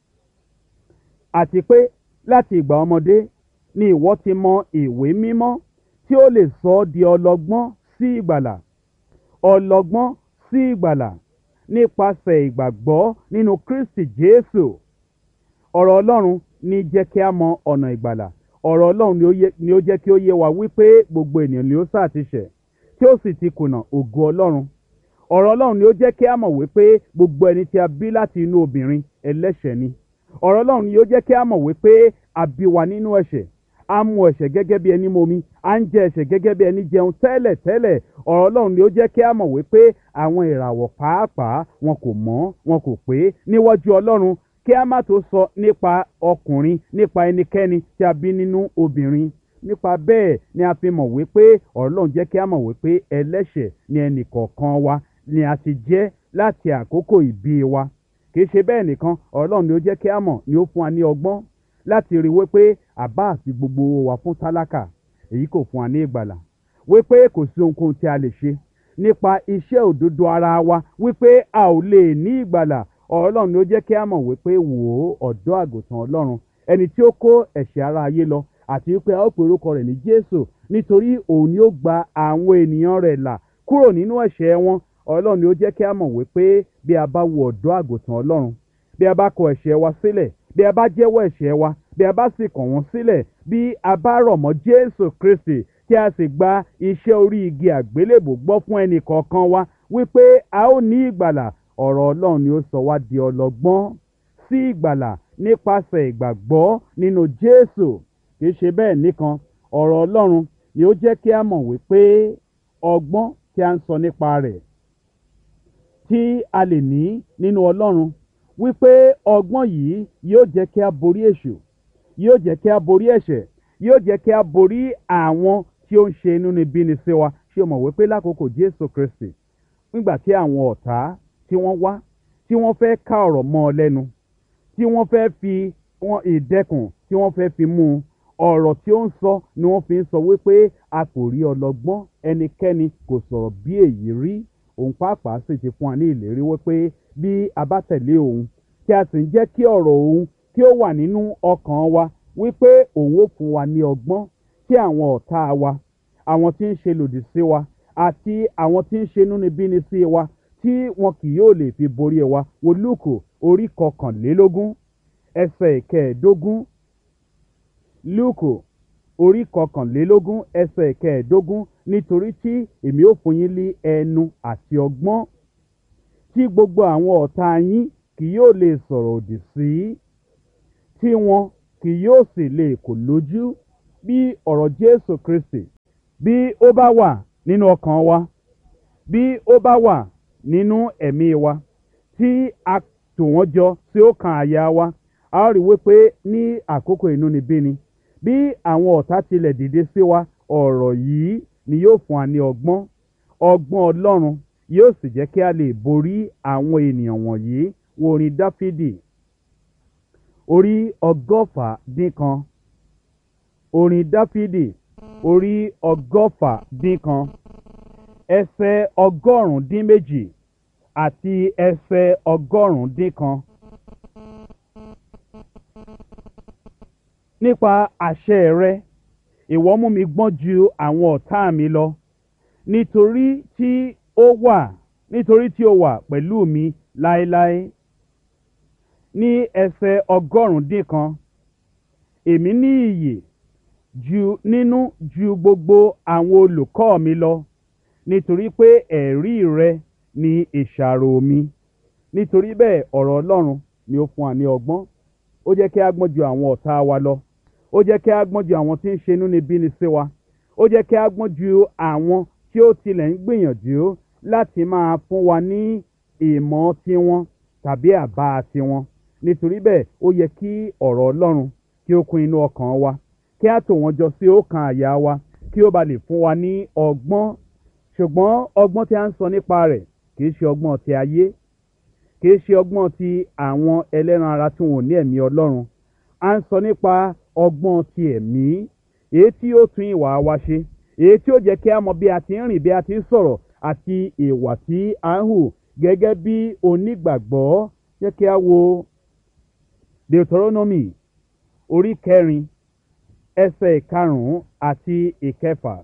Àti pé láti ìgbà ọmọdé ni ìwọ ti mọ ìwé mímọ́ tí ó lè sọ ọ́ di ọlọ́gbọ́n sí ìgbàlà. Ọlọ́gbọ́n sí ìgbàlà nípasẹ̀ ìgbàgbọ́ nínú Kristi Jésù. Ọ̀rọ̀ Ọlọ́run ní jẹ́ kí a mọ ọ̀nà ìgbàlà. Ọ̀rọ̀ Ọlọ́run ni ó jẹ́ kí ó yé wa wípé gbogbo ènìyàn ni ó sá ti ṣẹ̀ tí ó sì ti kùnà ògo Ọlọ́run. Ọ̀rọ̀ Ọlọ́run ni ó jẹ́ kí a mọ̀ wípé gbogbo ẹni tí a bí láti inú obìnrin ẹlẹ́ṣẹ̀ ni. Ọ̀rọ̀ Ọlọ́run ni ó jẹ́ kí a mọ̀ wípé a bí wa nínú ẹ̀ṣẹ̀. A mu ẹ̀ṣẹ̀ gẹ́gẹ́ bí ẹni momi. A ń jẹ ẹ̀ṣẹ̀ gẹ́gẹ́ bí ẹni jẹun tẹ́lẹ̀ tẹ́lẹ̀. Ọ̀rọ̀ Ọlọ́run ni ó jẹ́ kí a mọ̀ wípé àwọn ìràwọ̀ pàápàá wọn kò mọ́, wọn kò pé níwájú Ọlọ́run. Kí a má tó sọ nípa ọkùnrin, nípa ẹnikẹ́ni tí a bí nínú obìnrin. Nípa bẹ́ẹ̀ ni a fi mọ̀ wípé ọ̀rọ̀ Ọlọ́run jẹ́ kí a mọ̀ wípé ẹlẹ́ṣẹ̀ ni ẹnì kọ̀ọ̀kan wa ni a ti jẹ́ láti àkókò ìbí wa. Kì í ṣe bẹ́ẹ̀ nìkan, ọ̀rọ̀ Ọlọ́run ni ó jẹ́ kí a mọ̀, ni ó fún wa ní ọgbọ́n láti rí wípé àbá àti gbogbo owó wa fún tálákà, èyí kò fún wa ní ìgbàlà. Wípé kò sí ohunkóhun tí a lè ṣe nípa iṣẹ́ òdodo ara wa wípé a ò lè ní ìgbàlà. Ọ̀rọ̀ Ọlọ́run ni ó jẹ́ kí a mọ̀ wípé wò ó ọ̀dọ́ àgùntàn Ọlọ́run, ẹni tí ó kó ẹ̀ṣẹ̀ ara ayé lọ, àti wípé a ó pe orúkọ rẹ̀ ní Jésù nítorí òun ni ó gba àwọn ènìyàn rẹ̀ là kúrò nínú ẹ̀ṣẹ̀ wọn. Ọ̀rọ̀ Ọlọ́run ni ó jẹ́ kí a mọ̀ wípé bí a bá wo ọ̀dọ́ àgùntàn Ọlọ́run, bí a bá kọ ẹ̀ṣẹ̀ wa sílẹ̀, bí a bá jẹ́wọ́ ẹ̀ṣẹ̀ wa, bí a bá sì kọ̀ wọ́n sílẹ̀, bí a bá rọ̀ mọ́ Jésù Kristi tí a sì gba iṣẹ́ orí igi àgbélébò gbọ́ fún ẹnì kọ̀ọ̀kan wa wípé a ó ní ìgbàlà. Ọ̀rọ̀ Ọlọ́run ni ó sọ wá di ọlọ́gbọ́n sí ìgbàlà nípasẹ̀ ìgbàgbọ́ nínú Jésù. Kì í ṣe bẹ́ẹ̀ nìkan, ọ̀rọ̀ Ọlọ́run ni ó jẹ́ kí a mọ̀ wípé ọgbọ́n tí a ń sọ nípa rẹ̀ tí a lè ní nínú Ọlọ́run, wípé ọgbọ́n yìí yóò jẹ́ kí a borí èṣù, yóò jẹ́ kí a borí ẹ̀ṣẹ̀, yóò jẹ́ kí a borí àwọn tí ó ń ṣe inúnibíni sí wa. Ṣé o mọ̀ wípé lákòókò Jésù Kristi, nígbà tí àwọn ọ̀tá tí wọ́n wá, tí wọ́n fẹ́ ká ọ̀rọ̀ mọ́ ọ lẹ́nu, tí wọ́n fẹ́ fi ìdẹkùn tí wọ́n fẹ́ fi mú un, ọ̀rọ̀ tí ó ń sọ ni wọ́n fi ń sọ wípé a kò rí ọlọ́gbọ́n ẹnikẹ́ni kò sọ̀rọ̀ bí èyí rí. Òun pàápàá sì ti fún wa ní ìlérí wípé bí a bá tẹ̀lé òun, tí a sì ń jẹ́ kí ọ̀rọ̀ òun kí ó wà nínú ọkàn wa, wípé òun ó fún wa ní ọgbọ́n tí àwọn ọ̀tá wa, àwọn tí ń ṣe lòdì sí wa, àti àwọn tí ń ṣe inúnibíni sí wa, tí wọn kì yóò lè fi borí wa. Wo Lúùkù orí kọkànlélógún ẹsẹ̀ ìkẹẹ̀ẹ́dógún. Lúùkù orí kọkànlélógún ẹsẹ̀ ìkẹẹ̀ẹ́dógún. Nítorí tí èmi ó fún yín ní ẹnu àti ọgbọ́n tí gbogbo àwọn ọ̀tá yín kì yóò lè sọ̀rọ̀ òdì sí, tí wọn kì yóò sì lè kò lójú bí ọ̀rọ̀ Jésù Kristi bí ó bá wà nínú ọkàn wa, bí ó bá wà nínú ẹ̀mí wa, tí a tò wọ́n jọ sí ọkàn àyà wa, a ó rí wípé ní àkókò inúnibíni bí àwọn ọ̀tá tilẹ̀ dìde sí wa, ọ̀rọ̀ yìí ni yóò fún wa ní ọgbọ́n Ọlọ́run yóò sì jẹ́ kí a lè borí àwọn ènìyàn wọ̀nyí. Wo orin Dáfídì orí 119, orin Dáfídì orí 119 ẹsẹ̀ 102 àti ẹsẹ̀ 101. Nípa àṣẹ rẹ, ìwọ mú mi gbọ́n ju àwọn ọ̀tá mi lọ, nítorí tí ó wà pẹ̀lú mi láéláé. Ní ẹsẹ̀ 101, èmi ní ìyè ju gbogbo àwọn olùkọ́ mi lọ, nítorí pé ẹ̀rí rẹ ni ìṣàrò mi. Nítorí bẹ́ẹ̀ ọ̀rọ̀ Ọlọ́run ni ó fún wa ní ọgbọ́n. Ó jẹ́ kí a gbọ́n ju àwọn ọ̀tá wa lọ. Ó jẹ́ kí a gbọ́n ju àwọn tí ń ṣe inúnibíni sí wa. Ó jẹ́ kí a gbọ́n ju àwọn tí ó tilẹ̀ ń gbìyànjú láti máa fún wa ní ìmọ̀ tiwọn tàbí àbá tiwọn. Nítorí bẹ́ẹ̀ ó yẹ kí ọ̀rọ̀ Ọlọ́run kí ó kún inú ọkàn wa, kí a tò wọ́n jọ sí ọkàn àyà wa, kí ó ba lè fún wa ní ọgbọ́n. Ṣùgbọ́n ọgbọ́n tí a ń sọ nípa rẹ̀ kì í ṣe ọgbọ́n ti ayé, kì í ṣe ọgbọ́n ti àwọn ẹlẹ́ran ara tí wọn ò ní ẹ̀mí Ọlọ́run. A ń sọ nípa ọgbọ́n ti ẹ̀mí, èyí tí ó tún ìwà wa ṣe, èyí tí ó jẹ́ kí a mọ bí a ti ń rìn, bí a ti ń sọ̀rọ̀ àti ìwà tí a ń hù gẹ́gẹ́ bí onígbàgbọ́. Jẹ́ kí a wo Deuteronomy orí 4 ẹsẹ̀ 5 àti 6.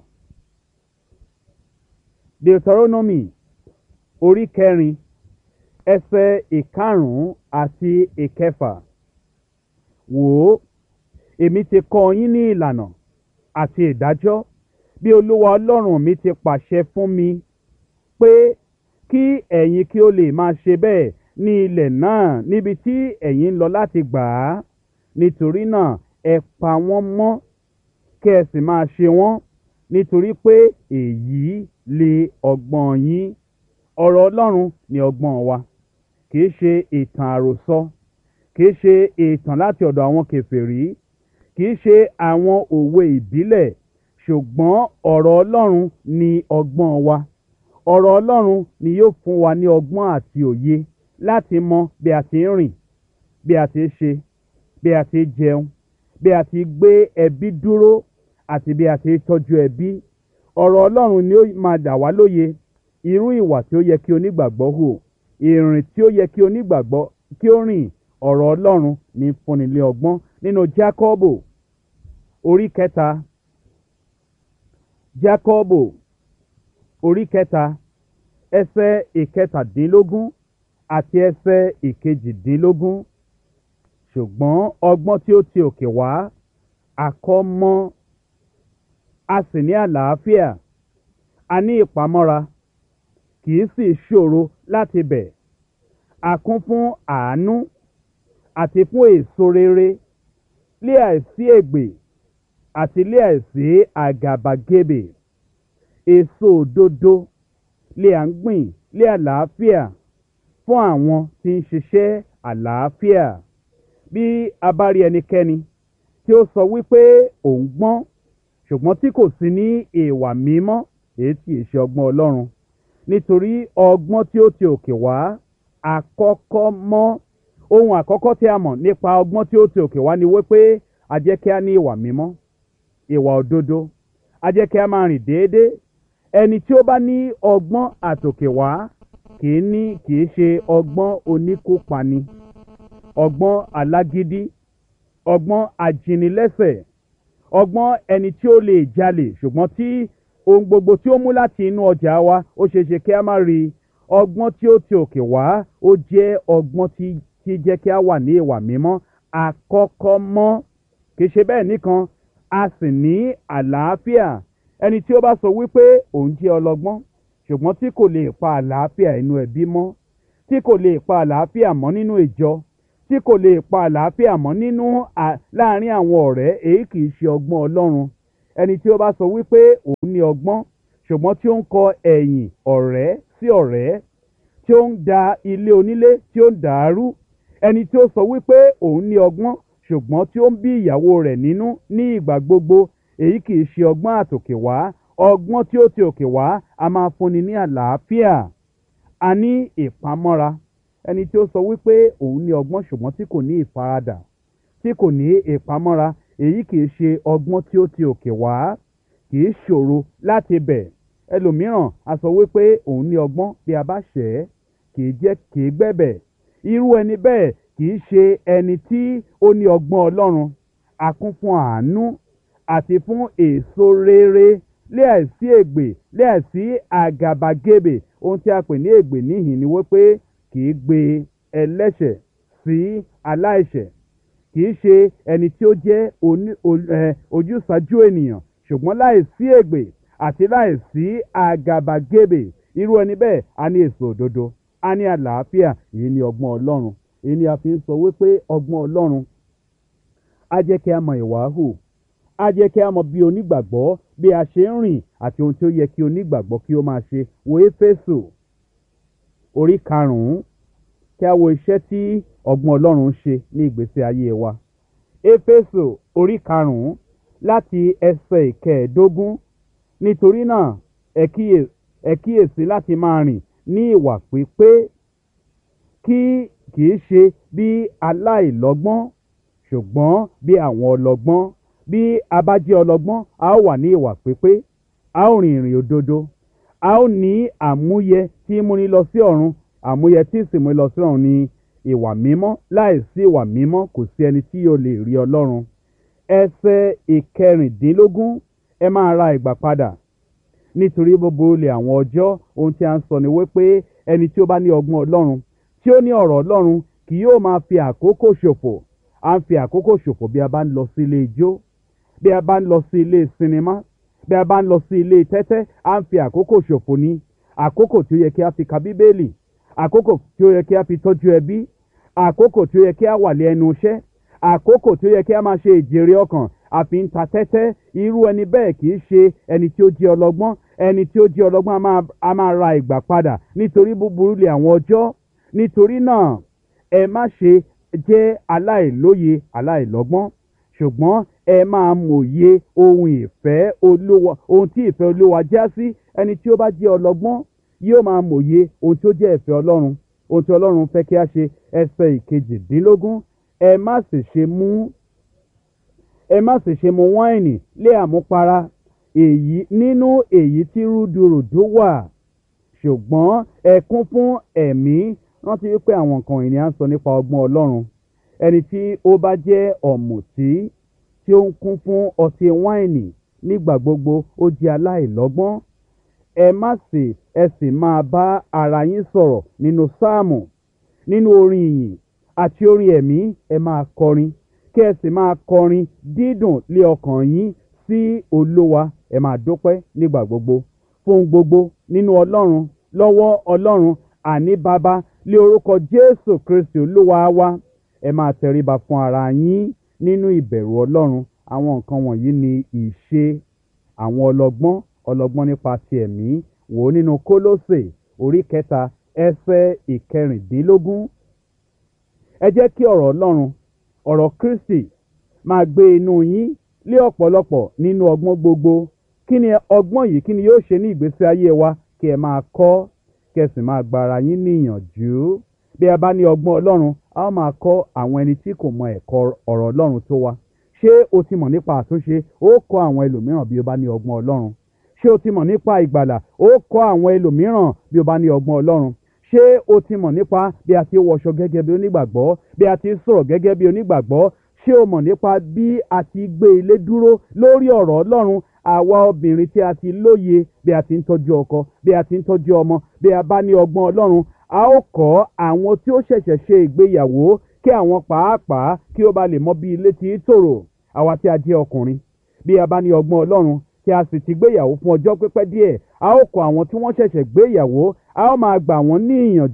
Deuteronomy orí 4 ẹsẹ̀ 5 àti 6. Wò ó, èmi ti kọ́ yín ní ìlànà àti ìdájọ́ bí Olúwa Ọlọ́run mi ti pàṣẹ fún mi pé kí ẹ̀yin kí ó lè máa ṣe bẹ́ẹ̀ ní ilẹ̀ náà níbi tí ẹ̀yin ń lọ láti gbà á. Nítorí náà ẹ pa wọ́n mọ́ kí ẹ sì máa ṣe wọ́n, nítorí pé èyí lè ọgbọ́n yín. Ọ̀rọ̀ Ọlọ́run ni ọgbọ́n wa, kìí ṣe ìtàn àròsọ, kìí ṣe ìtàn láti ọ̀dọ̀ àwọn kèfèrí, kìí ṣe àwọn òwe ìbílẹ̀, ṣùgbọ́n ọ̀rọ̀ Ọlọ́run ni ọgbọ́n wa. Ọ̀rọ̀ Ọlọ́run ni yóò fún wa ní ọgbọ́n àti òye láti mọ bí a ti ń rìn, bí a ti ń ṣe, bí a ti ń jẹun, bí a ti gbé ẹbí dúró àti bí a ti ń tọ́jú ẹbí. Ọ̀rọ̀ Ọlọ́run ni ó máa dà wá lóye irú ìwà tí ó yẹ kí onígbàgbọ́ hù, ìrìn tí ó yẹ kí onígbàgbọ́ kí ó rìn. Ọ̀rọ̀ Ọlọ́run ní fúnni ní ọgbọ́n. Nínú Jákọ́bù orí 3, Jákọ́bù orí 3 ẹsẹ̀ 17 àti ẹsẹ̀ 18. Ṣùgbọ́n ọgbọ́n tí ó ti òkè wá àkọ́mọ́, a sì ní àlàáfíà, a ní ìpamọ́ra, kì í sì ṣòro láti bẹ̀. A kún fún àánú àti fún èso rere, lé àìsí ègbè àti lé àìsí àgàbàgebè. Èso òdodo lé à ń gbìn lé àlàáfíà fún àwọn tí ń ṣiṣẹ́ àlàáfíà. Bí a bá rí ẹnikẹ́ni tí ó sọ wípé òun gbọ́n ṣùgbọ́n tí kò sí ní ìwà mímọ́, èyí tí í ṣe ọgbọ́n Ọlọ́run. Nítorí ọgbọ́n tí ó ti òkè wá àkọ́kọ́ mọ́. Ohun àkọ́kọ́ tí a mọ̀ nípa ọgbọ́n tí ó ti òkè wá ni wípé a jẹ́ kí a ní ìwà mímọ́, ìwà òdodo, a jẹ́ kí a máa rìn déédéé. Ẹni tí ó bá ní ọgbọ́n àtòkè wá kì í ṣe ọgbọ́n oníkópani, ọgbọ́n alágídí, ọgbọ́n ajínilẹ́sẹ̀, ọgbọ́n ẹni tí ó lè jalè ṣùgbọ́n tí ohun gbogbo tí ó mú láti inú ọjà wa ó ṣeéṣe kí a má rí. Ọgbọ́n tí ó ti òkè wá ó jẹ́ ọgbọ́n tí jẹ́ kí a wà ní ìwà mímọ́. Àkọ́kọ́ mọ́, kì í ṣe bẹ́ẹ̀ nìkan, a sì ní àlàáfíà. Ẹni tí ó bá sọ wípé òun jẹ́ ọlọ́gbọ́n ṣùgbọ́n tí kò lè pa àlàáfíà inú ẹbí mọ́, tí kò lè pa àlàáfíà mọ́ nínú ìjọ, tí kò lè pa àlàáfíà mọ́ láàrin àwọn ọ̀rẹ́, èyí kì í ṣe ọgbọ́n Ọlọ́run. Ẹni tí ó bá sọ wípé òun ní ọgbọ́n ṣùgbọ́n tí ó ń kọ ẹ̀yìn ọ̀rẹ́ sí ọ̀rẹ́, tí ó ń da ilé onílé tí ó ń dàrú, ẹni tí ó sọ wípé òun ní ọgbọ́n ṣùgbọ́n tí ó ń bí ìyàwó rẹ̀ nínú ní ìgbà gbogbo, èyí kì í ṣe ọgbọ́n àtòkè wá. Ọgbọ́n tí ó ti òkè wá a máa fúnni ní àlàáfíà, a ní ìpamọ́ra. Ẹni tí ó sọ wípé òun ní ọgbọ́n ṣùgbọ́n tí kò ní ìfaradà, tí kò ní ìpamọ́ra, èyí kì í ṣe ọgbọ́n tí ó ti òkè wá, kì í ṣòro láti bẹ̀. Ẹlòmíràn a sọ wípé òun ní ọgbọ́n, bí a bá ṣẹ̀ ẹ́ kì í gbẹ̀bẹ̀. Irú ẹni bẹ́ẹ̀ kì í ṣe ẹni tí ó ní ọgbọ́n Ọlọ́run. A kún fún àánú àti fún èso rere, láìsí ègbè, láìsí àgàbàgebè. Ohun tí a pè ní ègbè níhìn ni wípé kì í gbé ẹlẹ́ṣẹ̀ sí aláìṣẹ̀, kì í ṣe ẹni tí ó jẹ́ ojúsàájú ènìyàn, ṣùgbọ́n láìsí ègbè àti láìsí àgàbàgebè. Irú ẹni bẹ́ẹ̀ a ní èso òdodo, a ní àlàáfíà. Èyí ni ọgbọ́n Ọlọ́run. Èyí ni a fi ń sọ wípé ọgbọ́n Ọlọ́run á jẹ́ kí a mọ ìwà hù, á jẹ́ kí a mọ bí onígbàgbọ́ bí a ṣe ń rìn àti ohun tí ó yẹ kí onígbàgbọ́ kí ó máa ṣe. Wo Éfésù orí 5 kí a wo iṣẹ́ tí ọgbọ́n Ọlọ́run ń ṣe ní ìgbésí ayé wa. Éfésù orí 5 láti ẹsẹ̀ 15. Nítorí náà ẹ kíyèsí láti máa rìn ní ìwà pípé, kì í ṣe bí aláìlọ́gbọ́n ṣùgbọ́n bí àwọn ọlọ́gbọ́n. Bí a bá jẹ́ ọlọ́gbọ́n, a ó wà ní ìwà pípé, a ó rìn ìrìn òdodo, a ó ní àmúyẹ tí múni lọ sí ọ̀run. Àmúyẹ tí sì múni lọ sí ọ̀run ni ìwà mímọ́. Láìsí ìwà mímọ́ kò sí ẹni tí yóò lè rí Ọlọ́run. Ẹsẹ̀ 16, ẹ máa ra ìgbà padà nítorí búburú lè àwọn ọjọ́. Ohun tí a ń sọ ni wípé ẹni tí ó bá ní ọgbọ́n Ọlọ́run, tí ó ní ọ̀rọ̀ Ọlọ́run, kì yóò máa fi àkókò ṣòfò. A ń fi àkókò ṣòfò bí a bá ń lọ sí ilé ijó, bí a bá ń lọ sí ilé sinimá, bí a bá ń lọ sí ilé tẹ́tẹ́. A ń fi àkókò ṣòfò ní àkókò tí ó yẹ kí a fi ka Bíbélì, àkókò tí ó yẹ kí a fi tọ́jú ẹbí, àkókò tí ó yẹ kí a wà lé ẹnu iṣẹ́, àkókò tí ó yẹ kí a máa ṣe ìjèrè ọkàn, a fi ń ta tẹ́tẹ́. Irú ẹni bẹ́ẹ̀ kì í ṣe ẹni tí ó jẹ́ ọlọ́gbọ́n. Ẹni tí ó jẹ́ ọlọ́gbọ́n a máa ra ìgbà padà nítorí búburú lè àwọn ọjọ́. Nítorí náà ẹ má ṣe jẹ́ aláìlóye, aláìlọ́gbọ́n, ṣùgbọ́n ẹ máa mòye ohun ìfẹ́ Olúwa, ohun tí ìfẹ́ Olúwa já sí. Ẹni tí ó bá jẹ́ ọlọ́gbọ́n yóò máa mòye ohun tí ó jẹ́ ìfẹ́ Ọlọ́run, ohun tí Ọlọ́run fẹ́ kí a ṣe. Ẹsẹ̀ 18, ẹ má sì ṣe mu wáìnì lé àmupara, nínú èyí tí rúdurùdu wà, ṣùgbọ́n ẹ kún fún ẹ̀mí. Rántí wípé àwọn nǹkan ìní à ń sọ nípa ọgbọ́n Ọlọ́run. Ẹni tí ó bá jẹ́ ọ̀mùtí tí ó ń kún fún ọtí wáìnì nígbà gbogbo, ó jẹ́ aláìlọ́gbọ́n. Ẹ sì máa bá ara yín sọ̀rọ̀ nínú sáàmù, nínú orin ìyìn àti orin ẹ̀mí. Ẹ máa kọrin, kí ẹ sì máa kọrin dídùn lé ọkàn yín sí Olúwa. Ẹ máa dúpẹ́ nígbà gbogbo fún gbogbo nínú Ọlọ́run, lọ́wọ́ Ọlọ́run, àní Baba, lé orúkọ Jésù Kristi Olúwa wa. Ẹ máa tẹríba fún ara yín nínú ìbẹ̀rù Ọlọ́run. Àwọn nǹkan wọ̀nyí ni ìṣe àwọn ọlọ́gbọ́n nípa ti ẹ̀mí. Wò ó nínú Kólósè orí 3 ẹsẹ̀ 16. Ẹ jẹ́ kí ọ̀rọ̀ Ọlọ́run, ọ̀rọ̀ Kristi, máa gbé inú yín lé ọ̀pọ̀lọpọ̀ nínú ọgbọ́n gbogbo. Kí ni ọgbọ́n yìí? Kí ni yóò ṣe ní ìgbésí ayé wa? Kí ẹ máa kọ́, kí ẹ sì máa gba ara yín níyànjú. Bí a bá ní ọgbọ́n Ọlọ́run, a ó máa kọ́ àwọn ẹni tí kò mọ ẹ̀kọ́ ọ̀rọ̀ Ọlọ́run tó wa. Ṣé o ti mọ̀ nípa àtúnṣe? Ó kọ́ àwọn ẹlòmíràn bí o bá ní ọgbọ́n Ọlọ́run. Ṣé o ti mọ̀ nípa ìgbàlà? Ó kọ́ àwọn ẹlòmíràn bí o bá ní ọgbọ́n Ọlọ́run. Ṣé o ti mọ̀ nípa bí a ti wọṣọ gẹ́gẹ́ bí onígbàgbọ́, bí a ti sọ̀rọ̀ gẹ́gẹ́ bí onígbàgbọ́? Ṣé o mọ̀ nípa bí a ti gbé ilé dúró lórí ọ̀rọ̀ Ọlọ́run? Àwa obìnrin tí a ti lóye bí a ti ń tọ́jú ọkọ, bí a ti ń tọ́jú ọmọ, bí a bá ní ọgbọ́n Ọlọ́run, a ó kọ́ àwọn tí ó ṣẹ̀ṣẹ̀ ṣe ìgbéyàwó kí àwọn pàápàá kí ó bá lè mọ bí ilé ti tòrò. Àwa tí a jẹ́ ọkùnrin, bí a bá ní ọgbọ́n Ọlọ́run tí a sì ti gbéyàwó fún ọjọ́ pípẹ́ díẹ̀, a ó kọ́ àwọn tí wọ́n ṣẹ̀ṣẹ̀ gbéyàwó, a ó máa gbà wọ́n ní ìyànjú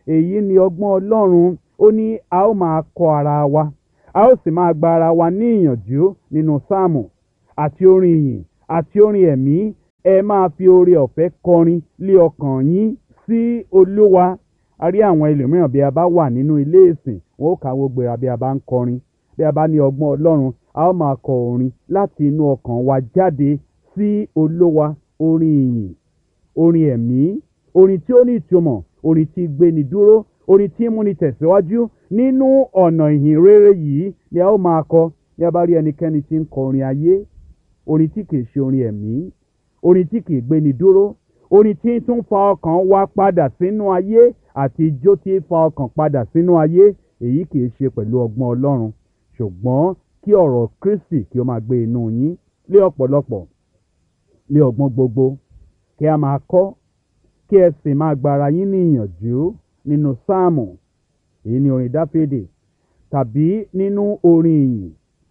èyí ni ọgbọ́n Ọlọ́run. Ó ní a ó máa kọ́ ara wa, a ó sì máa gba ara wa ní ìyànjú nínú sáàmù àti orin ìyìn àti orin ẹ̀mí. Ẹ máa fi oore ọ̀fẹ́ kọrin lé ọkàn yín sí Olúwa. A rí àwọn ẹlòmíràn bí a bá wà nínú ilé ìsìn, wọn ó káwọ́ gbéra bí a bá ń kọrin. Bí a bá ní ọgbọ́n Ọlọ́run, a ó máa kọ orin láti inú ọkàn wa jáde sí Olúwa. Orin ìyìn, orin ẹ̀mí, orin tí ó ní ìtumọ̀, orin tí gbéni dúró, orin tí múni tẹ̀síwájú nínú ọ̀nà ìhìn rere yìí ni a ó máa kọ. Ní a bá rí ẹnikẹ́ni tí ń kọ orin ayé, orin tí kìí ṣe orin ẹ̀mí, orin tí kìí gbéni dúró, orin tí tún fa ọkàn wa padà sínú ayé àti ijó tí fa ọkàn padà sínú ayé, èyí kìí ṣe pẹ̀lú ọgbọ́n Ọlọ́run. Ṣùgbọ́n kí ọ̀rọ̀ Kristi kí ó máa gbé inú yín lé ọ̀pọ̀lọpọ̀, lé ọgbọ́n gbogbo, kí a máa kọ́, kí ẹ sì máa gbára yín ní ìyànjú nínú sáàmù, èyí ni orin Dáfídì, tàbí nínú orin ìyìn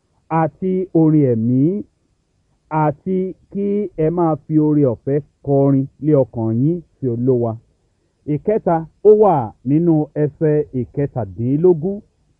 àti orin ẹ̀mí, àti kí ẹ máa fi oore ọ̀fẹ́ kọrin lé ọkàn yín sí Olúwa. Ìkẹta, ó wà nínú ẹsẹ̀ ìkẹtàdínlógún,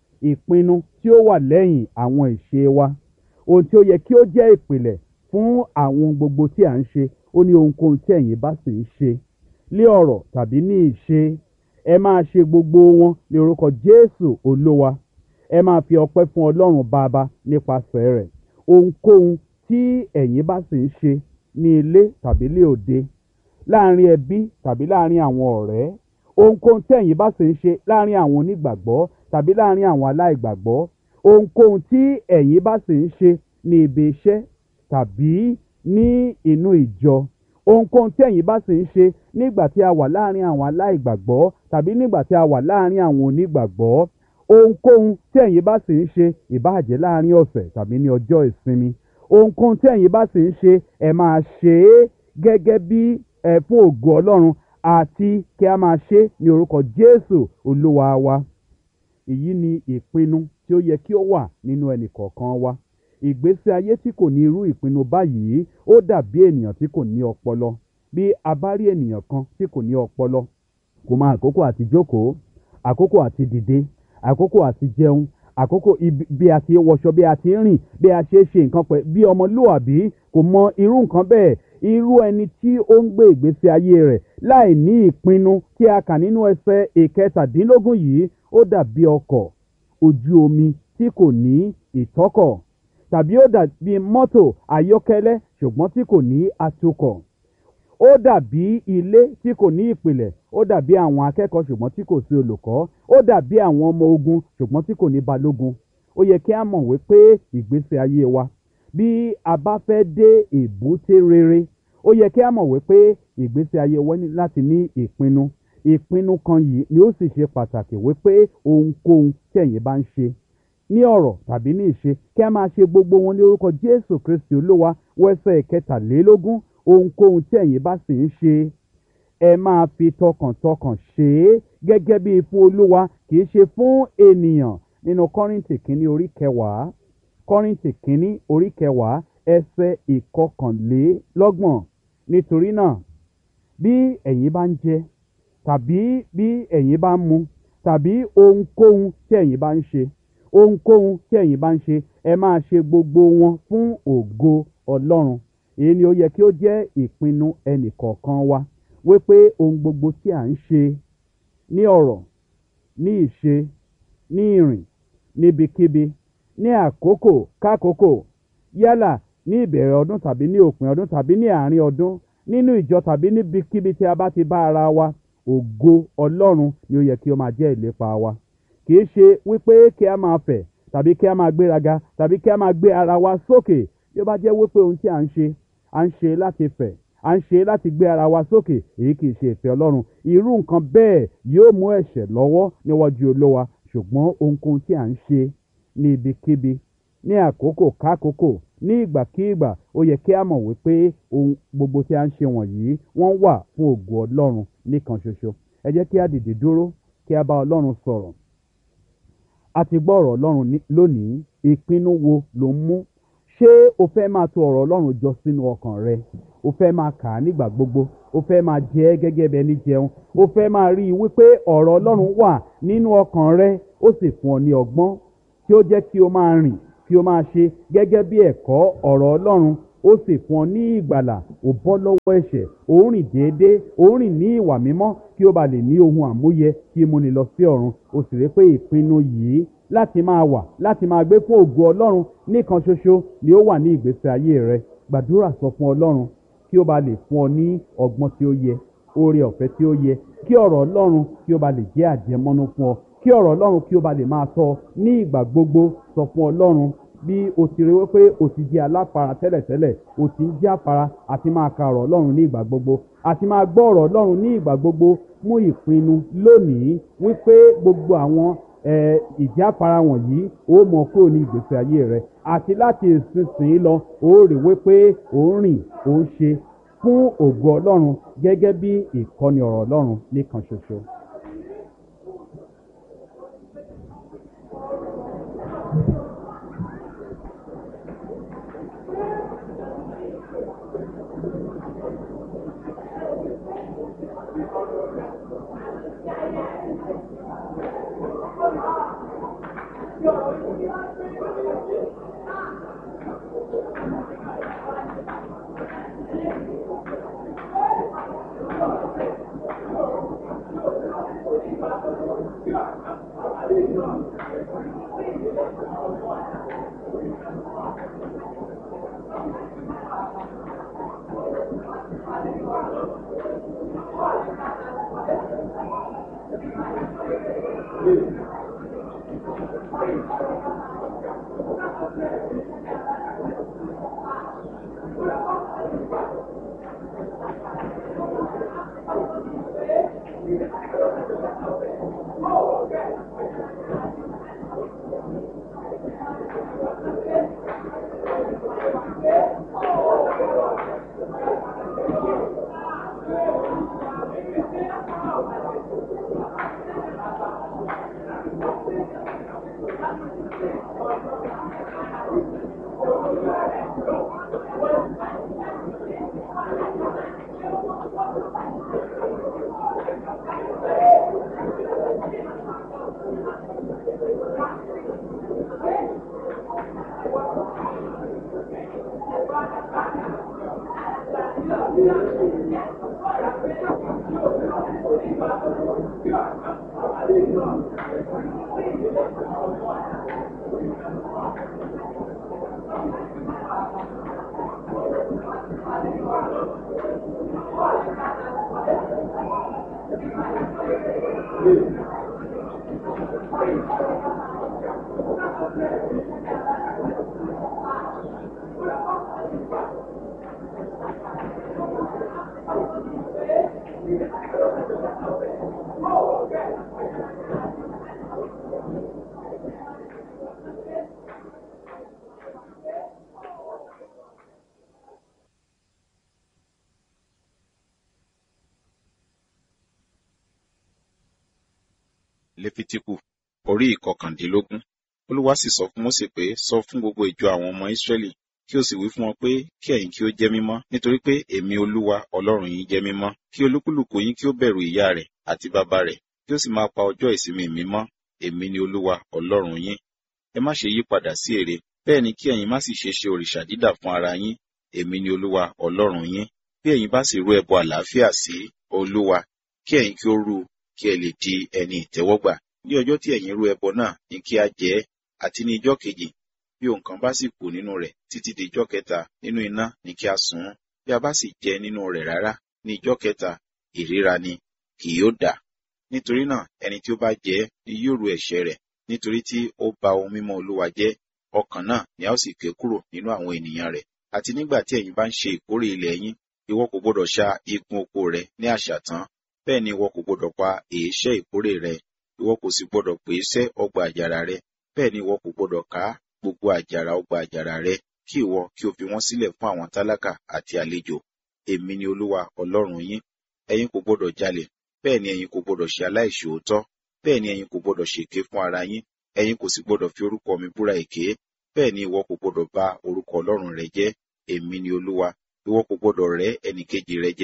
ìpinnu tí ó wà lẹ́yìn àwọn ìṣe wa, ohun tí ó yẹ kí ó jẹ́ ìpìlẹ̀ fún àwọn gbogbo tí à ń ṣe. Ó ní ohunkóhun tí ẹ̀yin bá sì ń ṣe lé ọ̀rọ̀ tàbí ní ìṣe, ẹ máa ṣe gbogbo wọn ní orúkọ Jésù Olúwa. Ẹ máa fi ọpẹ́ fún Ọlọ́run Baba nípasẹ̀ rẹ̀. Ohunkóhun tí ẹ̀yin bá sì ń ṣe ní ilé tàbí lé òde, láàrin ẹbí tàbí láàrin àwọn ọ̀rẹ́, ohunkóhun tí ẹ̀yin bá sì ń ṣe láàrin àwọn onígbàgbọ́ tàbí láàrin àwọn aláìgbàgbọ́, ohunkóhun tí ẹ̀yin bá sì ń ṣe ní ibi iṣẹ́ tàbí ní inú ìjọ, ohunkóhun tí ẹ̀yin bá sì ń ṣe nígbà tí a wà láàrin àwọn aláìgbàgbọ́ tàbí nígbà tí a wà láàrin àwọn onígbàgbọ́, ohunkóhun tí ẹ̀yin bá sì ń ṣe, ìbáà jẹ́ láàrin ọ̀sẹ̀ tàbí ní ọjọ́ ìsinmi, ohunkóhun tí ẹ̀yin bá sì ń ṣe, ẹ máa ṣe é gẹ́gẹ́ bí fún ògo Ọlọ́run, àti kí a máa ṣe ní orúkọ Jésù Olúwa wa. Èyí ni ìpinnu tí ó yẹ kí ó wà nínú ẹnì kọ̀ọ̀kan wa. Ìgbésí ayé tí kò ní irú ìpinnu báyìí ó dàbí ènìyàn tí kò ní ọpọlọ. Bí a bá rí ènìyàn kan tí kò ní ọpọlọ, kò mọ àkókò àti jókòó, àkókò àti dìde, àkókò àti jẹun, àkókò bí a ti wọṣọ, bí a ti rìn, bí a ṣe ṣe nǹkan pẹ̀ bí ọmọlúwàbí, kò mọ irú nǹkan bẹ́ẹ̀. Irú ẹni tí ó ń gbé ìgbésí ayé rẹ̀ láì ní ìpinnu tí a kà nínú ẹsẹ̀ ìkẹtàdínlógún yìí, ó dàbí ọkọ̀ ojú omi tí kò ní ìtọ́kọ̀, tàbí ó dàbí mọ́tò ayọ́kẹ́lẹ́ ṣùgbọ́n tí kò ní atukọ̀. Ó dàbí ilé tí kò ní ìpìlẹ̀, ó dàbí àwọn akẹ́kọ̀ọ́ ṣùgbọ́n tí kò sí olùkọ́, ó dàbí àwọn ọmọ ogun ṣùgbọ́n tí kò ní balógun. Ó yẹ kí a mọ̀ wípé ìgbésí ayé wa, bí a bá fẹ́ dé èbúté rere, ó yẹ kí a mọ̀ wípé ìgbésí ayé wa ní láti ní ìpinnu. Ìpinnu kan yìí ni ó sì ṣe pàtàkì wípé ohunkóhun tí ẹ̀yin bá ń ṣe ní ọ̀rọ̀ tàbí ní ìṣe, kí a máa ṣe gbogbo wọn ní orúkọ Jésù Kristi Olúwa. Wẹ́sẹ̀ ìkẹtàlélógún, ohunkóhun tí ẹ̀yin bá sì ń ṣe, ẹ máa fi tọkàntọkàn ṣe é gẹ́gẹ́ bí fún Olúwa, kì í ṣe fún ènìyàn. Nínú Kọ́ríńtì kínní orí kẹwàá, Kọ́ríńtì kínní orí kẹwàá ẹsẹ̀ ìkọkànlélọ́gbọ̀n. Nítorí náà, bí ẹ̀yin bá ń jẹ tàbí bí ẹ̀yin bá ń mu tàbí ohunkóhun tí ẹ̀yin bá ń ṣe, ohunkóhun tí ẹ̀yin bá ń ṣe, ẹ máa ṣe gbogbo wọn fún ògo Ọlọ́run. Èyí ni ó yẹ kí ó jẹ́ ìpinnu ẹnìkọ̀ọ̀kan wa, wípé ohun gbogbo tí à ń ṣe ní ọ̀rọ̀, ní ìṣe, ní ìrìn, níbikíbi, ní àkókò kákòókò, yálà ní ìbẹ̀rẹ̀ ọdún tàbí ní òpin ọdún tàbí ní àárín ọdún, nínú ìjọ tàbí níbikíbi tí a bá ti bá ara wa, ògo Ọlọ́run ni ó yẹ kí ó máa jẹ́ ìlépa wa. Kì í ṣe wípé kí a máa fẹ̀ tàbí kí a máa gbéraga tàbí kí a máa gbé ara wa sókè. Bí ó bá jẹ́ wípé ohun tí à ń ṣe láti fẹ̀, à ń ṣe láti gbé ara wa sókè, èyí kì í ṣe ìfẹ́ Ọlọ́run. Irú nǹkan bẹ́ẹ̀ yóò mú ẹ̀ṣẹ̀ lọ́wọ́ níwájú Olúwa. Ṣùgbọ́n ohunkóhun tí à ń ṣe ní ibikíbi, ní àkókò kákòókò, ní ìgbàkígbà, ó yẹ kí a mọ̀ wípé ohun gbogbo tí a ń ṣe wọ̀nyí wọ́n wà fún ògo Ọlọ́run nìkan ṣoṣo. Ẹ jẹ́ kí a dìde dúró, kí a bá Ọlọ́run sọ̀rọ̀. A ti gbọ́ ọ̀rọ̀ Ọlọ́run lónìí. Ìpinnu wo ló ń mú? Ṣé o fẹ́ máa tò ọ̀rọ̀ Ọlọ́run jọ sínú ọkàn rẹ? O fẹ́ máa kà á nígbà gbogbo? ó fẹ́ máa jẹ ẹ́ gẹ́gẹ́ bí ẹni jẹun, ó fẹ́ máa rí i wípé ọ̀rọ̀ Ọlọ́run wà nínú ọkàn rẹ, ó sì fún ọ ní ọgbọ́n tí ó jẹ́ kí o máa rìn kí o máa ṣe gẹ́gẹ́ bí ẹ̀kọ́ ọ̀rọ̀ Ọlọ́run, ó sì fún ọ ní ìgbàlà, ó bọ́ lọ́wọ́ ẹ̀ṣẹ̀, ó ń rìn déédéé, ó ń rìn ní ìwà mímọ́ kí ó ba lè ní ohun àmúyẹ kí múni lọ sí ọ̀run. Ó sì rí pé ìpinnu yìí láti máa wà láti máa gbé fún ògo Ọlọ́run nìkan ṣoṣo ni ó wà ní ìgbésí ayé rẹ. Gbàdúrà sọ fún Ọlọ́run kí ó ba lè fún ọ ní ọgbọ́n tí ó yẹ, oore ọ̀fẹ́ tí ó yẹ, kí ọ̀rọ̀ Ọlọ́run kí ó ba lè jẹ́ àjẹmọ́nú fún ọ, kí ọ̀rọ̀ Ọlọ́run kí ó ba lè máa tọ́ ọ ní ìgbà gbogbo. Sọ fún Ọlọ́run bí o ti rí wípé o ti jẹ́ aláfara tẹ́lẹ̀tẹ́lẹ̀, o ti ń jẹ́ afara àti máa ka ọ̀rọ̀ Ọlọ́run ní ìgbà gbogbo àti máa gbọ́ ọ̀rọ̀ Ọlọ́run ní ìgbà gbogbo. Mú ìpinnu lónìí wípé gbogbo àwọn ìjáfara wọ̀nyí ó mọ kúrò ní ìgbésí ayé rẹ, àti láti ìsinsìnyí lọ ó rí wípé ó ń rìn, ó ń ṣe fún ògo Ọlọ́run gẹ́gẹ́ bí ìkọ́ni ọ̀rọ̀ Ọlọ́run nìkan ṣoṣo. Lefitiku orí ìkọkàndínlógún. Olúwa sì sọ fún Mósè pé, sọ fún gbogbo ìjọ àwọn ọmọ Ísírẹ́lì kí o sì wí fún wọn pé kí ẹ̀yin kí ó jẹ́ mímọ́, nítorí pé èmi Olúwa Ọlọ́run yín jẹ́ mímọ́. Kí olúkúlùkù yín kí ó bẹ̀rù ìyá rẹ̀ àti bàbá rẹ̀, kí ó sì máa pa ọjọ́ ìsinmi mi mọ́. Èmi ni Olúwa Ọlọ́run yín. Ẹ má ṣe yí padà sí ère, bẹ́ẹ̀ ni kí ẹ̀yin má sì ṣe òrìṣà dídà fún ara yín. Èmi ni Olúwa Ọlọ́run yín. Bí ẹ̀yin bá sì rú ẹbọ àlàáfíà sí Olúwa, kí ẹ̀yin kí ó rú, kí ẹ lè di ẹni ìtẹ́wọ́gbà. Ní ọjọ́ tí ẹ̀yin rú ẹbọ náà ni kí a jẹ ẹ́, àti ní ijọ́ kejì. Bí ohun kan bá sì kù nínú rẹ̀ títí di ijọ́ kẹta nínú iná ni kí a sun ún. Bí a bá sì jẹ nínú rẹ̀ rárá ní ijọ́ kẹta, ìríra ni, kì yóò dà. Nítorí náà ẹni tí ó bá jẹ ẹ́ ni yóò rú ẹ̀ṣẹ̀ rẹ̀, nítorí tí ó ba ohun mímọ́ Olúwa jẹ́. Ọkàn náà ni a ó sì ké kúrò nínú àwọn ènìyàn rẹ̀. Àti nígbà tí ẹ̀yin bá ń ṣe ìkórè ilẹ̀ yín, ìwọ kò gbọdọ̀ ṣá igun oko rẹ ní àṣàtán. Bẹ́ẹ̀ ni ìwọ kò gbọdọ̀ pa èéṣẹ́ ìkórè rẹ. Ìwọ kò sì gbọdọ̀ pèéṣẹ́ ọgbà àjàrà rẹ. Bẹ́ẹ̀ ni ìwọ kò gbọdọ̀ ká gbogbo àjàrà ọgbà àjàrà rẹ, kí ìwọ kí o fi wọ́n sílẹ̀ fún àwọn tálákà àti àlejò. Èmi ni Olúwa Ọlọ́run yín. Ẹ̀yin kò gbọdọ̀ jalè. Bẹ́ẹ̀ ni ẹ̀yin kò gbọdọ̀ ṣe aláìṣòótọ́. Bẹ́ẹ̀ ni ẹ̀yin kò gbọdọ̀ ṣèké fún ara yín. Ẹ̀yin kò sì gbọdọ̀ fi orúkọ mi búra èké. Bẹ́ẹ̀ ni ìwọ kò gbọdọ̀ bà orúkọ Ọlọ́run rẹ jẹ́. Èmi ni Olúwa. Ìwọ kò gbọdọ̀ rẹ́ ẹnìkejì rẹ jẹ.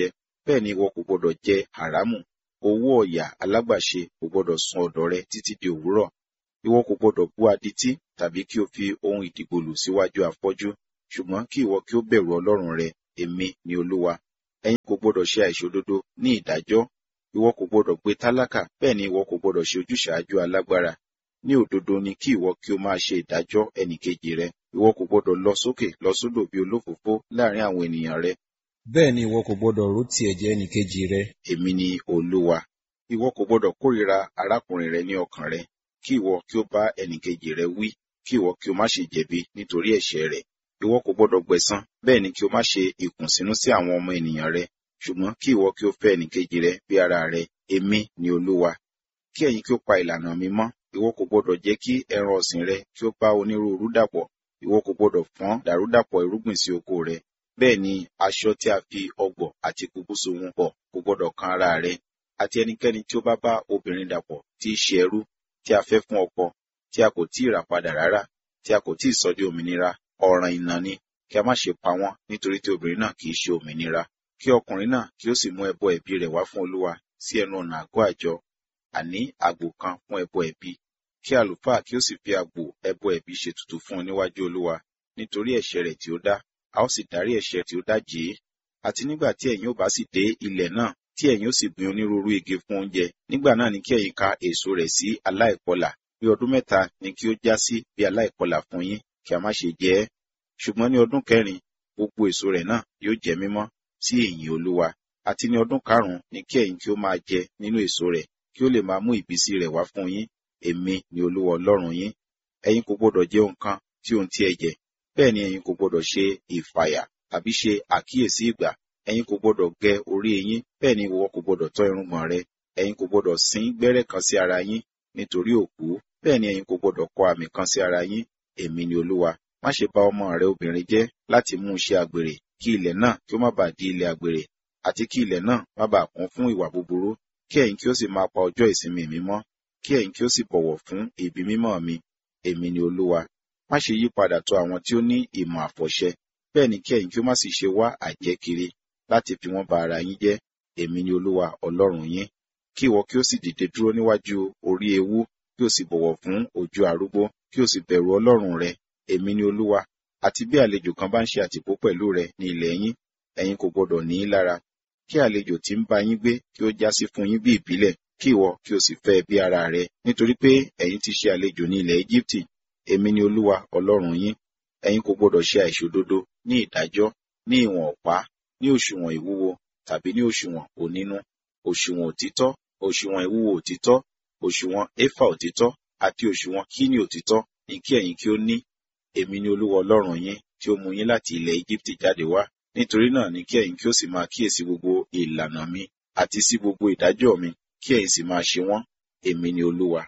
bẹ́ẹ̀ ni ìwọ kò gbọdọ̀ jẹ haramu. Owó ọ̀yà alágbàṣe kò gbọdọ̀ sun ọ̀dọ̀ rẹ títí di òwúrọ̀. Ìwọ kò gbọdọ̀ bú adití tàbí kí o fi ohun ìdìgbòlù síwájú afọ́jú, ṣùgbọ́n kí ìwọ kí ó bẹ̀rù Ọlọ́run rẹ, èmi ni Olúwa. Ẹ̀yin kò gbọdọ̀ ṣe àìṣòdodo ní ìdájọ́. Ìwọ kò gbọdọ̀ gbé tálákà, bẹ́ẹ̀ ni ìwọ kò gbọdọ̀ ṣe ojúṣàájú alágbára. Ní òdodo ni kí ìwọ kí o máa ṣe ìdájọ́ ẹnìkejì rẹ. Ìwọ kò gbọdọ̀ lọ sókè lọ sódò bí olófòfó láàrin àwọn ènìyàn rẹ. Bẹ́ẹ̀ ni ìwọ kò gbọdọ̀ rú ti ẹ̀jẹ̀ ẹnìkejì rẹ. Èmi ni Olúwa. Ìwọ kò gbọdọ̀ kórìíra arákùnrin rẹ ní ọkàn rẹ. Kí ìwọ kí ó bá ẹnìkejì rẹ wí, kí ìwọ kí o má ṣe jẹ̀bi nítorí ẹ̀ṣẹ̀ rẹ̀. Ìwọ kò gbọdọ̀ gbẹ̀san, bẹ́ẹ̀ ni kí o má ṣe ìkùnsínú sí àwọn ọmọ ènìyàn rẹ, ṣùgbọ́n kí ìwọ kí o fẹ́ ẹnìkejì rẹ bí ara rẹ. Èmi ni Olúwa. Kí ẹ̀yin kí ó pa ìlànà mi mọ́. Ìwọ kò gbọdọ̀ jẹ́ kí ẹran ọ̀sìn rẹ kí ó bá onírúurú dàpọ̀. Ìwọ kò gbọdọ̀ fọ́n dàrúdàpọ̀ irúgbìn sí oko rẹ. Bẹ́ẹ̀ ni aṣọ tí a fi ọ̀gbọ̀ àti kùkùsù wun pọ̀ kò gbọdọ̀ kan ara rẹ. Àti ẹnikẹ́ni tí ó bá bá obìnrin dàpọ̀ tí í ṣe ẹrú, tí a fẹ́ fún ọkọ, tí a kò tí ì rà padà rárá, tí a kò tí ì sọ di òmìnira, ọ̀ràn ìnà ni, kí a má ṣe pa wọ́n, nítorí tí obìnrin náà kì í ṣe òmìnira. Kí ọkùnrin náà kí ó sì mú ẹbọ ẹ̀bí rẹ̀ wá fún Olúwa sí ẹnu ọ̀nà àgọ́ àjọ, àní àgbò kan fún ẹbọ ẹ̀bí. Kí àlùfáà kí ó sì fi àgbò ẹbọ ẹ̀bí ṣètùtù fún un níwájú Olúwa, nítorí ẹ̀ṣẹ̀ rẹ̀ tí ó dá, a ó sì dárí ẹ̀ṣẹ̀ tí ó dá jì í. Àti nígbà tí ẹ̀yin ò bá sì dé ilẹ̀ náà, tí ẹ̀yin ó sì gbin onírúurú igi fún oúnjẹ, nígbà náà ni kí ẹ̀yin ka èso rẹ̀ sí aláìkọlà. Bí ọdún 3 ni kí ó já sí bí aláìkọlà fún yín, kí a má ṣe jẹ ẹ́. Ṣùgbọ́n ní ọdún 4, gbogbo èso rẹ̀ náà yóò jẹ́ mímọ́ sí ìyìn Olúwa. Àti ní ọdún 5 ni kí ẹ̀yin kí ó máa jẹ nínú èso rẹ̀, kí ó lè máa mú ìbísí rẹ̀ wá fún yín. Èmi ni Olúwa Ọlọ́run yín. Ẹ̀yin kò gbọdọ̀ jẹ nǹkan tí ohun tí ẹ jẹ, bẹ́ẹ̀ ni ẹ̀yin kò gbọdọ̀ ṣe ìfàyà tàbí ṣe àkíyèsí ìgbà. Ẹ̀yin kò gbọdọ̀ gé orí yín, bẹ́ẹ̀ ni ìwọ kò gbọdọ̀ tọ́ irùngbọ̀n rẹ. Ẹ̀yin kò gbọdọ̀ sín gbẹ́rẹ́ kan sí ara yín nítorí òkú, bẹ́ẹ̀ ni ẹ̀yin kò gbọdọ̀ kọ àmì kan sí ara yín. Èmi ni Olúwa. Má ṣe bá ọmọ rẹ obìnrin jẹ́ láti mú un ṣe àgbèrè, kí ilẹ̀ náà kí ó má bàa di ilẹ̀ àgbèrè, àti kí ilẹ̀ náà má bàa kún fún ìwà búburú. Kí ẹ̀yin kí ó sì máa pa ọjọ́ ìsinmi mi mọ́, kí ẹ̀yin kí ó sì bọ̀wọ̀ fún ibi mímọ́ mi. Èmi ni Olúwa. Má ṣe yí padà tọ̀ àwọn tí ó ní ìmọ̀ àfọ̀ṣẹ, bẹ́ẹ̀ ni kí ẹ̀yin kí ó má sì ṣe wá àjẹ́ kiri láti fi wọ́n ba ara yín jẹ́. Èmi ni Olúwa Ọlọ́run yín. Kí ìwọ kí ó sì dìde dúró níwájú orí ewu, kí o sì bọ̀wọ̀ fún ojú arúgbó, kí o sì bẹ̀rù Ọlọ́run rẹ. Èmi ni Olúwa. Àti bí àlejò kan bá ń ṣe àtìpó pẹ̀lú rẹ ní ilẹ̀ yín, ẹ̀yin kò gbọdọ̀ ní í lára. Kí àlejò tí ń bá yín gbé kí ó jásí fún yín bí ìbílẹ̀, kí ìwọ kí o sì fẹ́ bí ara rẹ, nítorí pé ẹ̀yin ti ṣe àlejò ní ilẹ̀ Égíptì. Èmi ni Olúwa Ọlọ́run yín. Ẹ̀yin kò gbọdọ̀ ṣe àìṣòdodo ní ìdájọ́, ní ìwọ̀n ọ̀pá, ní òṣùwọ̀n ìwúwo, tàbí ní òṣùwọ̀n onínú. Òṣùwọ̀n òtítọ́, òṣùwọ̀n ìwúwo òtítọ́, òṣùwọ̀n éfà òtítọ́, àti òṣùwọ̀n kíní òtítọ́ ni kí ẹ̀yin kí ó ní. Èmi ni Olúwa Ọlọ́run yín, tí ó mú yín láti ilẹ̀ Égíptì jáde wá. Nítorí náà ni kí ẹ̀yin kí ó sì máa kíyèsí gbogbo ìlànà mi àti sí gbogbo ìdájọ́ mi, kí ẹ̀yin sì máa ṣe wọ́n. Èmi ni Olúwa.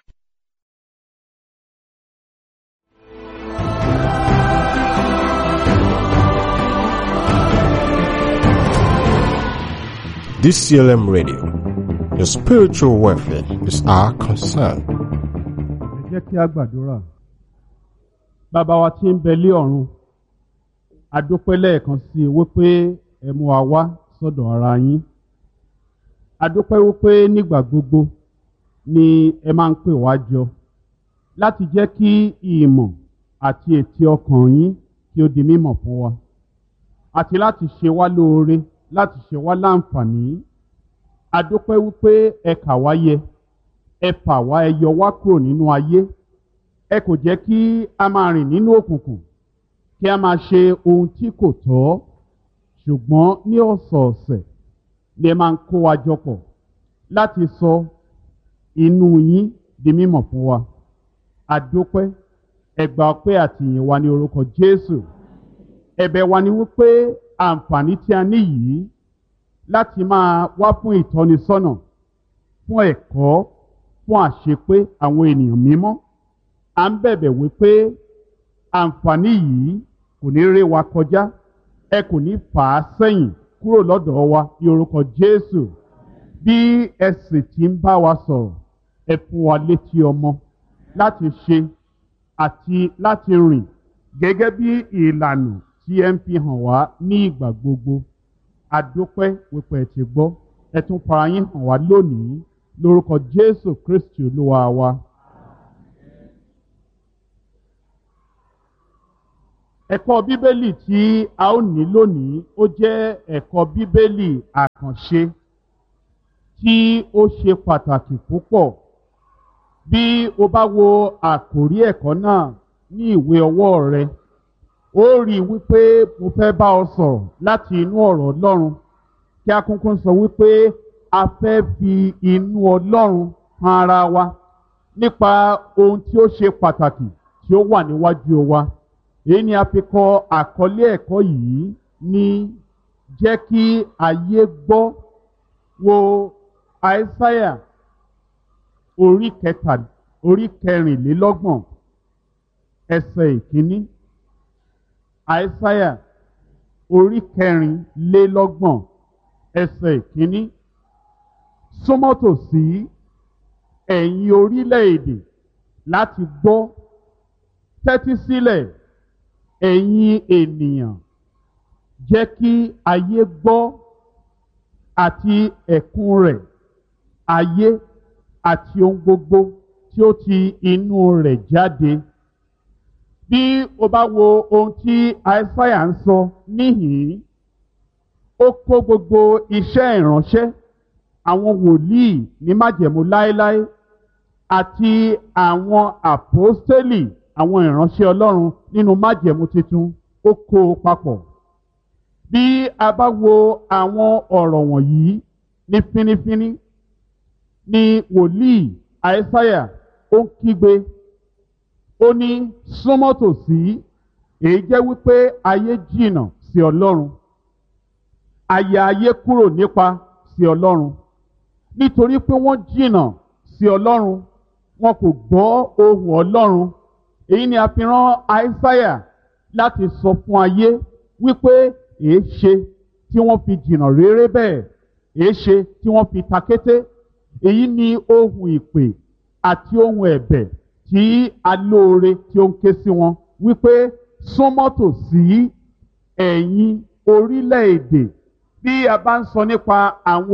DCLM Radio. Your spiritual welfare is our concern. Ẹ jẹ́ kí a gbàdúrà. Bàbá wa tí ń bẹ lé ọ̀run, a dúpẹ́ lẹ́ẹ̀kan sí i wípé ẹ mú wa wá sọ́dọ̀ ara yín. A dúpẹ́ wípé nígbà gbogbo ni ẹ máa ń pè wá jọ láti jẹ́ kí ìmọ̀ àti ètè ọkàn yín kí ó di mímọ̀ fún wa, àti láti ṣe wá lóore, láti ṣe wá láǹfààní. A dúpẹ́ wípé ẹ kà wá yẹ, ẹ fà wá, ẹ yọ wá kúrò nínú ayé. Ẹ kò jẹ́ kí a máa rìn nínú òkùnkùn, kí a máa ṣe ohun tí kò tọ́, ṣùgbọ́n ní ọ̀sọ̀ọ̀sẹ̀ ni ẹ máa ń kó wa jọ pọ̀ láti sọ inú yín di mímọ̀ fún wa. A dúpẹ́, ẹ gbà ọpẹ́ àti ìyìn wa ní orúkọ Jésù. Ẹ̀bẹ̀ wa ni wípé àǹfààní tí a ní yìí láti máa wá fún ìtọ́nisọ́nà, fún ẹ̀kọ́, fún àṣepé àwọn ènìyàn mímọ́. À ń bẹ̀bẹ̀ wípé àǹfààní yìí kò ní ré wa kọjá, ẹ kò ní fà á sẹ́yìn kúrò lọ́dọ̀ wa ní orúkọ Jésù. Bí ẹ sì ti ń bá wa sọ̀rọ̀, ẹ fún wa létí ọmọ láti ṣe àti láti rìn gẹ́gẹ́ bí ìlànà tí ẹ ń fi hàn wá ní ìgbà gbogbo. adúpẹ́ wípé ẹ ti gbọ́, ẹ tún fara yín hàn wá lónìí lórúkọ Jésù Kristi Olúwa wa. Ẹ̀kọ́ Bíbélì tí a ó ní lónìí ó jẹ́ ẹ̀kọ́ Bíbélì àkànṣe tí ó ṣe pàtàkì púpọ̀. Bí o bá wo àkòrí ẹ̀kọ́ náà ní ìwé ọwọ́ rẹ, ó rí i wípé mo fẹ́ bá ọ sọ̀rọ̀ láti inú ọ̀rọ̀ Ọlọ́run, kí a kúnkún sọ wípé a fẹ́ fi inú Ọlọ́run han ara wa nípa ohun tí ó ṣe pàtàkì tí ó wà níwájú wa. Èyí ni a fi kọ àkọlé ẹ̀kọ́ yìí ní jẹ́ kí ayé gbọ́. Wo Àìsáyà orí kẹrìnlélọ́gbọ̀n ẹsẹ̀ ìkíní. Àìsáyà orí kẹrìnlélọ́gbọ̀n ẹsẹ̀ ìkíní. Súnmọ́ tòsí ẹ̀yin orílẹ̀-èdè láti gbọ́, tẹ́tí sílẹ̀ ẹ̀yin ènìyàn, jẹ́ kí ayé gbọ́ àti ẹ̀kún rẹ̀, ayé àti ohun gbogbo tí ó ti inú rẹ̀ jáde. Bí o bá wo ohun tí Àìsáyà ń sọ níhìn-ín, ó kó gbogbo iṣẹ́ ìránṣẹ́ àwọn wòlíì ní májẹ̀mú láéláé àti àwọn àpọ́stélì, àwọn ìránṣẹ́ Ọlọ́run nínú májẹ̀mú tuntun, ó kó o papọ̀. Bí a bá wo àwọn ọ̀rọ̀ wọ̀nyí ní fínífíní, ni wòlíì Àìsáyà ó ń kígbe, ó ní súnmọ́ tòsí, èyí jẹ́ wípé ayé jìnnà sí Ọlọ́run, àyà ayé kúrò nípa sí Ọlọ́run. Nítorí pé wọ́n jìnnà sí Ọlọ́run, wọn kò gbọ́ ohùn Ọlọ́run. Èyí ni a fi rán Àìsáyà láti sọ fún ayé wípé èé ṣe tí wọ́n fi jìnnà réré bẹ́ẹ̀, èé ṣe tí wọ́n fi takété. Èyí ni ohùn ìpè àti ohùn ẹ̀bẹ̀ tí alóore tí ó ń ké sí wọn wípé súnmọ́ tòsí ẹ̀yin orílẹ̀-èdè. Bí a bá ń sọ nípa àwọn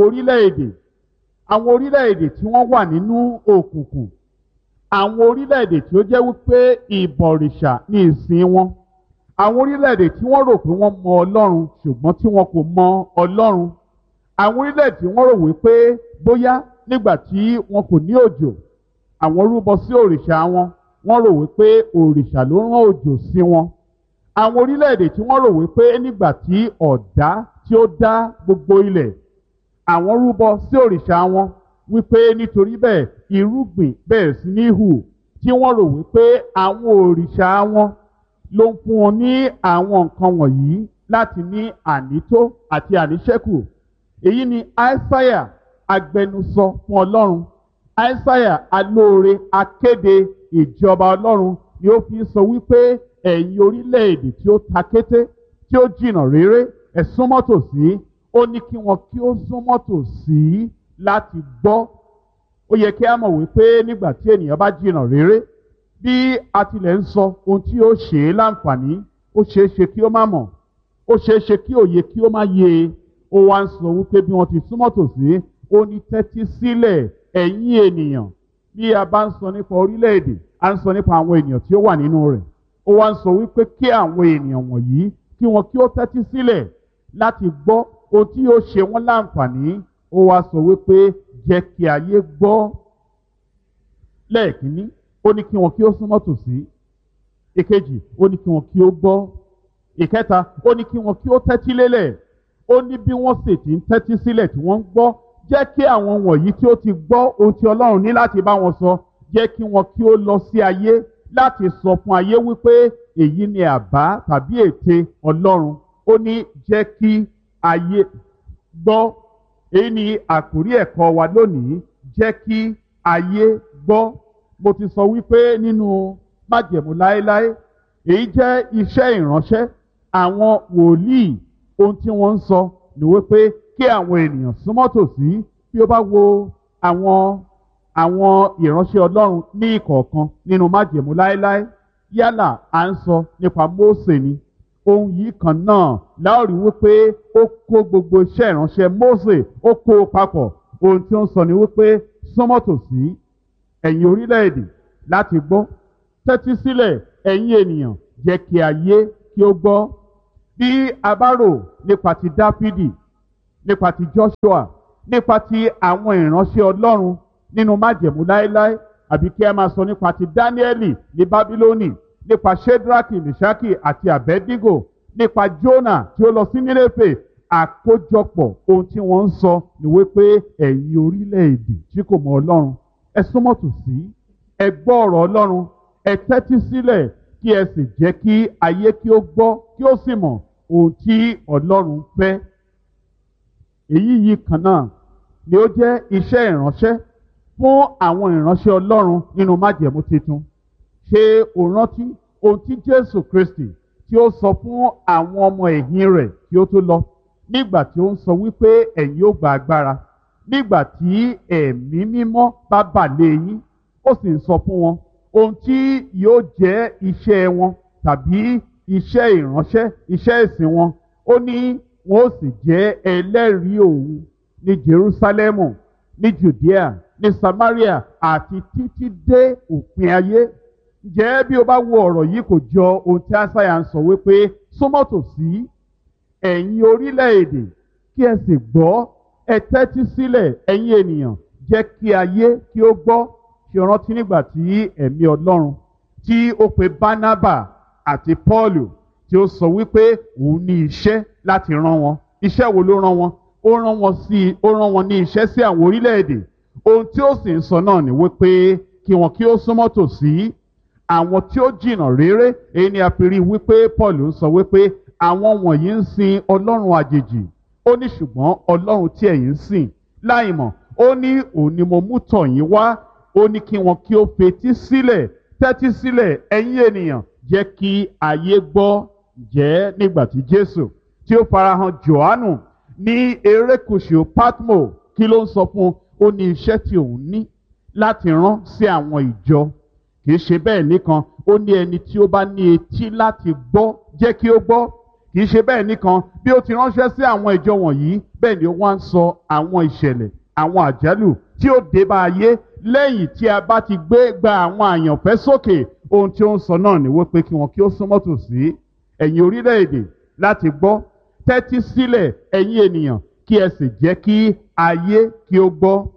orílẹ̀-èdè tí wọ́n wà nínú òkùnkùn, àwọn orílẹ̀-èdè tí ó jẹ́ wípé ìbọ̀rìṣà ní ìsìn wọn, àwọn orílẹ̀-èdè tí wọ́n rò pé wọ́n mọ Ọlọ́run ṣùgbọ́n tí wọn kò mọ Ọlọ́run, àwọn orílẹ̀-èdè tí wọ́n rò wípé bóyá nígbà tí wọn kò ní òjò, àwọn rúbọ sí òrìṣà wọn, wọ́n rò wípé òrìṣà ló rán òjò sí wọn. Àwọn orílẹ̀-èdè tí wọ́n rò wípé nígbà tí ọ̀dá tí ó dá gbogbo ilẹ̀, àwọn rúbọ sí òrìṣà wọn wípé nítorí bẹ́ẹ̀ irúgbìn bẹ̀rẹ̀ sí ní hù, tí wọ́n rò wípé àwọn òrìṣà wọn ló ń fún wọn ní àwọn nǹkan wọ̀nyí láti ní ànító àti àníṣẹ́kù. Èyí ni Àìsáyà agbẹnusọ fún Ọlọ́run. Àìsáyà alóore akéde ìjọba Ọlọ́run ni ó fi sọ wípé ẹ̀yin orílẹ̀-èdè tí ó takété, tí ó jìnnà réré, ẹ súnmọ́ tòsí. Ó ní kí wọn kí ó súnmọ́ tòsí láti gbọ́. Ó yẹ kí a mọ̀ wípé nígbà tí ènìyàn bá jìnnà réré, bí a tilẹ̀ ń sọ ohun tí ó ṣe é láǹfààní, ó ṣeé ṣe kí ó má mọ̀, ó ṣeé ṣe kí òye kí ó má yé e. Ó wá ń sọ wípé bí wọ́n ti súnmọ́ tòsí, ó ní tẹ́tí sílẹ̀ ẹ̀yin ènìyàn. Bí a bá ń sọ nípa orílẹ̀-èdè, a ń sọ nípa àwọn ènìyàn tí ó wà nínú rẹ̀. Ó wá ń sọ wípé kí àwọn ènìyàn wọ̀nyí kí wọn kí ó tẹ́tí sílẹ̀ láti gbọ́ ohun tí yóò ṣe wọ́n láǹfààní. Ó wá sọ wípé jẹ́ kí ayé gbọ́. Lẹ́ẹ̀kínní, ó ní kí wọn kí ó súnmọ́ tòsí. Ìkejì, ó ní kí wọn kí ó gbọ́. Ìkẹta, ó ní kí wọn kí ó tẹ́tí lélẹ̀. Ó ní bí wọ́n sì ti ń tẹ́tí sílẹ̀ tí wọ́n ń gbọ́, jẹ́ kí àwọn wọ̀nyí tí ó ti gbọ́ ohun tí Ọlọ́run ní láti bá wọn sọ, jẹ́ kí wọn kí ó lọ sí ayé láti sọ fún ayé wípé èyí ni àbá tàbí ète Ọlọ́run. Ó ní jẹ́ kí ayé gbọ́. Èyí ni àkórí ẹ̀kọ́ wa lónìí, jẹ́ kí ayé gbọ́. Mo ti sọ wípé nínú májẹ̀mú láéláé, èyí jẹ́ iṣẹ́ ìránṣẹ́ àwọn wòlíì. Ohun tí wọ́n ń sọ ni wípé kí àwọn ènìyàn súnmọ́ tòsí. Bí ó bá wo àwọn ìránṣẹ́ Ọlọ́run ní ìkọ̀ọ̀kan nínú májẹ̀mú láéláé, yálà à ń sọ nípa Mósè ni, ohun yìí kan náà láòrí wípé ó kó gbogbo iṣẹ́ ìránṣẹ́ Mósè ó kó o papọ̀. Ohun tí ó ń sọ ni wípé súnmọ́ tòsí ẹ̀yin orílẹ̀-èdè láti gbọ́, tẹ́tí sílẹ̀ ẹ̀yin ènìyàn, jẹ́ kí ayé kí ó gbọ́. Bí a bá rò nípa ti Dáfídì, nípa ti Joshua, nípa ti àwọn ìránṣẹ́ Ọlọ́run nínú májẹ̀mú láéláé, àbí kí a máa sọ nípa ti Dáníẹ́lì ní Bábílónì, nípa Ṣédrákì, Mèṣákì àti Àbẹ́dígò, nípa Jónà tí ó lọ sí Nínéfè, àkójọpọ̀ ohun tí wọ́n ń sọ ni wípé ẹ̀yin orílẹ̀-èdè tí kò mọ Ọlọ́run, ẹ súnmọ́ tòsí, ẹ gbọ́ ọ̀rọ̀ Ọlọ́run, ẹ tẹ́tí sílẹ̀ kí ẹ sì jẹ́ kí ayé kí ó gbọ́ kí ó sì mọ̀ ohun tí Ọlọ́run fẹ́. Èyí yìí kan náà ni ó jẹ́ iṣẹ́ ìránṣẹ́ fún àwọn ìránṣẹ́ Ọlọ́run nínú májẹ̀mú titun. Ṣé o rántí ohun tí Jésù Kristi tí ó sọ fún àwọn ọmọ ẹ̀yìn rẹ̀ kí ó tó lọ, nígbà tí ó ń sọ wípé ẹ̀yin ó gba agbára nígbà tí ẹ̀mí mímọ́ bá bà lé yín? Ó sì ń sọ fún wọn ohun tí yóò jẹ́ iṣẹ́ wọn tàbí iṣẹ́ ìránṣẹ́, iṣẹ́ ìsìn wọn. Ó ní wọn ó sì jẹ́ ẹlẹ́rìí òun ní Jerúsálẹ́mù, ní Jùdíà, ní Samaria àti títí dé òpin ayé. Ǹjẹ́ bí o bá wo ọ̀rọ̀ yìí kò jọ ohun tí Ásáyà ń sọ wípé súnmọ́ tòsí ẹ̀yin orílẹ̀-èdè kí ẹ sì gbọ́, ẹ tẹ́tí sílẹ̀ ẹ̀yin ènìyàn, jẹ́ kí ayé kí ó gbọ́. Ṣé o rántí nígbà tí ẹ̀mí Ọlọ́run tí ó pe Bánábà àti Pọ́ọ̀lù tí ó sọ wípé òun ní iṣẹ́ láti rán wọn? Iṣẹ́ wo ló rán wọn? Ó rán wọn ní iṣẹ́ sí àwọn orílẹ̀-èdè. Ohun tí ó sì ń sọ náà ni wípé kí wọn kí ó súnmọ́ tòsí àwọn tí ó jìnnà réré. Èyí ni a fi rí wípé Pọ́ọ̀lù ń sọ wípé àwọn wọ̀nyí ń sin ọlọ́run àjèjì. Ó ní ṣùgbọ́n ọlọ́run tí ẹ̀yin ń sìn láìmọ̀, ó ní òun ni mo mú tọ̀ yín wá. Ó ní kí wọn kí ó fetí sílẹ̀, tẹ́tí sílẹ̀ ẹ̀yin ènìyàn, jẹ́ kí ayé gbọ́. Jẹ́ nígbà tí Jésù tí ó farahàn Jòhánù ní erékùṣù Pátmò, kí ló ń sọ fún un? Ó ní iṣẹ́ tí òun ní láti rán sí àwọn ìjọ. Kì í ṣe bẹ́ẹ̀ nìkan, ó ní ẹni tí ó bá ní etí láti gbọ́, jẹ́ kí ó gbọ́. Kì í ṣe bẹ́ẹ̀ nìkan, bí ó ti ránṣẹ́ sí àwọn ìjọ wọ̀nyí, bẹ́ẹ̀ ni ó wá ń sọ àwọn ìṣẹ̀lẹ̀, àwọn àjálù tí ó dé bá ayé lẹ́yìn tí a bá ti gba àwọn àyànfẹ́ sókè. Ohun tí ó ń sọ náà ni wípé kí wọn kí ó súnmọ́ tòsí ẹ̀yin orílẹ̀-èdè láti gbọ́, tẹ́tí sílẹ̀ ẹ̀yin ènìyàn, kí ẹ sì jẹ́ kí ayé kí ó gbọ́.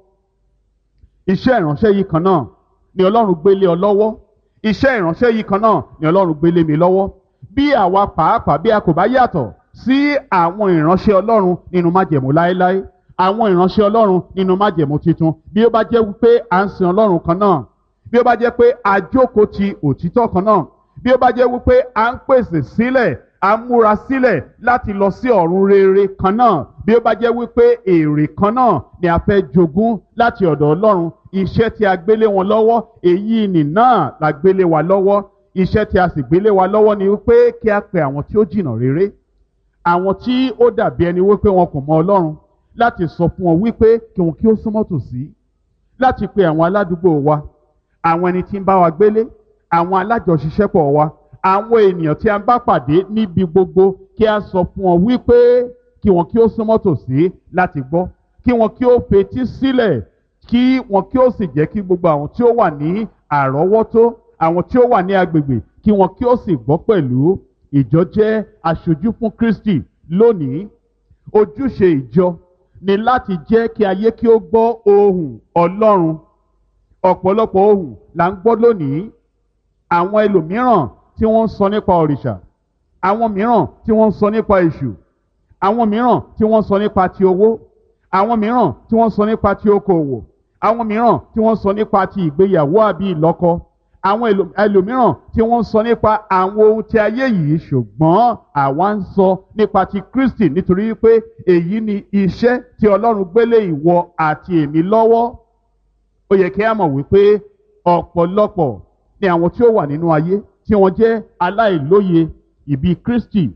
Iṣẹ́ ìránṣẹ́ yìí kan náà ni Ọlọ́run gbélé ọ lọ́wọ́. Iṣẹ́ ìránṣẹ́ yìí kan náà ni Ọlọ́run gbélé mi lọ́wọ́. Bí àwa pàápàá bí a kò bá yàtọ̀ sí àwọn ìránṣẹ́ Ọlọ́run nínú májẹ̀mú láéláé, àwọn ìránṣẹ́ Ọlọ́run nínú májẹ̀mú titun, bí ó bá jẹ́ wípé à ń sin Ọlọ́run kan náà, bí ó bá jẹ́ pé a jókòó ti òtítọ́ kan náà, bí ó bá jẹ́ wípé à ń pèsè sílẹ̀, à ń múra sílẹ̀ láti lọ sí ọ̀run rere kan náà, bí ó bá jẹ́ wípé èrè kan náà ni a fẹ́ jogún láti ọ̀dọ̀ Ọlọ́run, iṣẹ́ tí a gbélé wọn lọ́wọ́, èyí nì náà la gbélé wa lọ́wọ́. Iṣẹ́ tí a sì gbélé wa lọ́wọ́ ni wípé kí a pe àwọn tí ó jìnnà réré, àwọn tí ó dàbí ẹni wípé wọn kò mọ Ọlọ́run, láti sọ fún wọn wípé kí wọn kí ó súnmọ́ tòsí, láti pe àwọn aládùúgbò wa, àwọn ẹni tí ń bá wa gbélé, àwọn alájọṣiṣẹ́pọ̀ wa, àwọn ènìyàn tí a ń bá pàdé níbi gbogbo, kí a sọ fún wọn wípé kí wọn kí ó súnmọ́ tòsí láti gbọ́, kí wọn kí ó fetí sílẹ̀, kí wọn kí ó sì jẹ́ kí gbogbo àwọn tí ó wà ní àrọ́wọ́tó, àwọn tí ó wà ní agbègbè, kí wọn kí ó sì gbọ́ pẹ̀lú. Ìjọ jẹ́ aṣojú fún Kristi lónìí. Ojúṣe ìjọ ni láti jẹ́ kí ayé kí ó gbọ́ ohùn Ọlọ́run. Ọ̀pọ̀lọpọ̀ ohùn là ń gbọ́ lónìí. Àwọn ẹlòmíràn tí wọ́n ń sọ nípa òrìṣà, àwọn mìíràn tí wọ́n ń sọ nípa èṣù, àwọn mìíràn tí wọ́n ń sọ nípa ti owó, àwọn mìíràn tí wọ́n ń sọ nípa ti okòwò, àwọn mìíràn tí wọ́n ń sọ nípa ti ìgbéyàwó àbí ìlọ́kọ, àwọn ẹlòmíràn tí wọ́n ń sọ nípa àwọn ohun ti ayé yìí. Ṣùgbọ́n àwa ń sọ nípa ti Kristi, nítorí pé èyí ni iṣẹ́ tí Ọlọ́run gbélé ìwọ àti èmi lọ́wọ́. Ó yẹ kí a mọ̀ wípé ọ̀pọ̀lọpọ̀ ni àwọn tí ó wà nínú ayé tí wọ́n jẹ́ aláìlóye ìbí Kristi.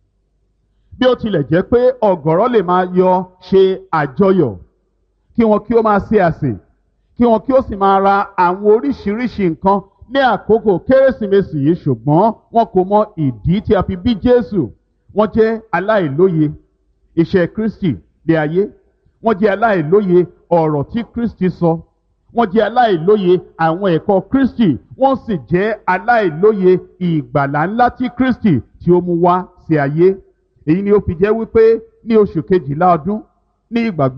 Bí ó tilẹ̀ jẹ́ pé ọ̀gọ̀rọ̀ lè máa yọ ṣe àjọyọ̀, kí wọn kí ó máa ṣe àsè, kí wọn kí ó sì máa ra àwọn oríṣiríṣi nǹkan ní àkókò kérésìmesì yìí ṣùgbọ́n wọn kò mọ ìdí tí a fi bí Jésù. Wọ́n jẹ́ aláìlóye iṣẹ́ Kristi ní ayé. Wọ́n jẹ́ aláìlóye ọ̀rọ̀ tí Kristi sọ. Wọ́n jẹ́ aláìlóye àwọn ẹ̀kọ́ Kristi. Wọ́n sì jẹ́ aláìlóye ìgbàlà ńlá tí Kristi tí ó mú wá sí ayé. Èyí ni ó fi jẹ́ wípé ní oṣù kejìlá ọdún ní ìgbà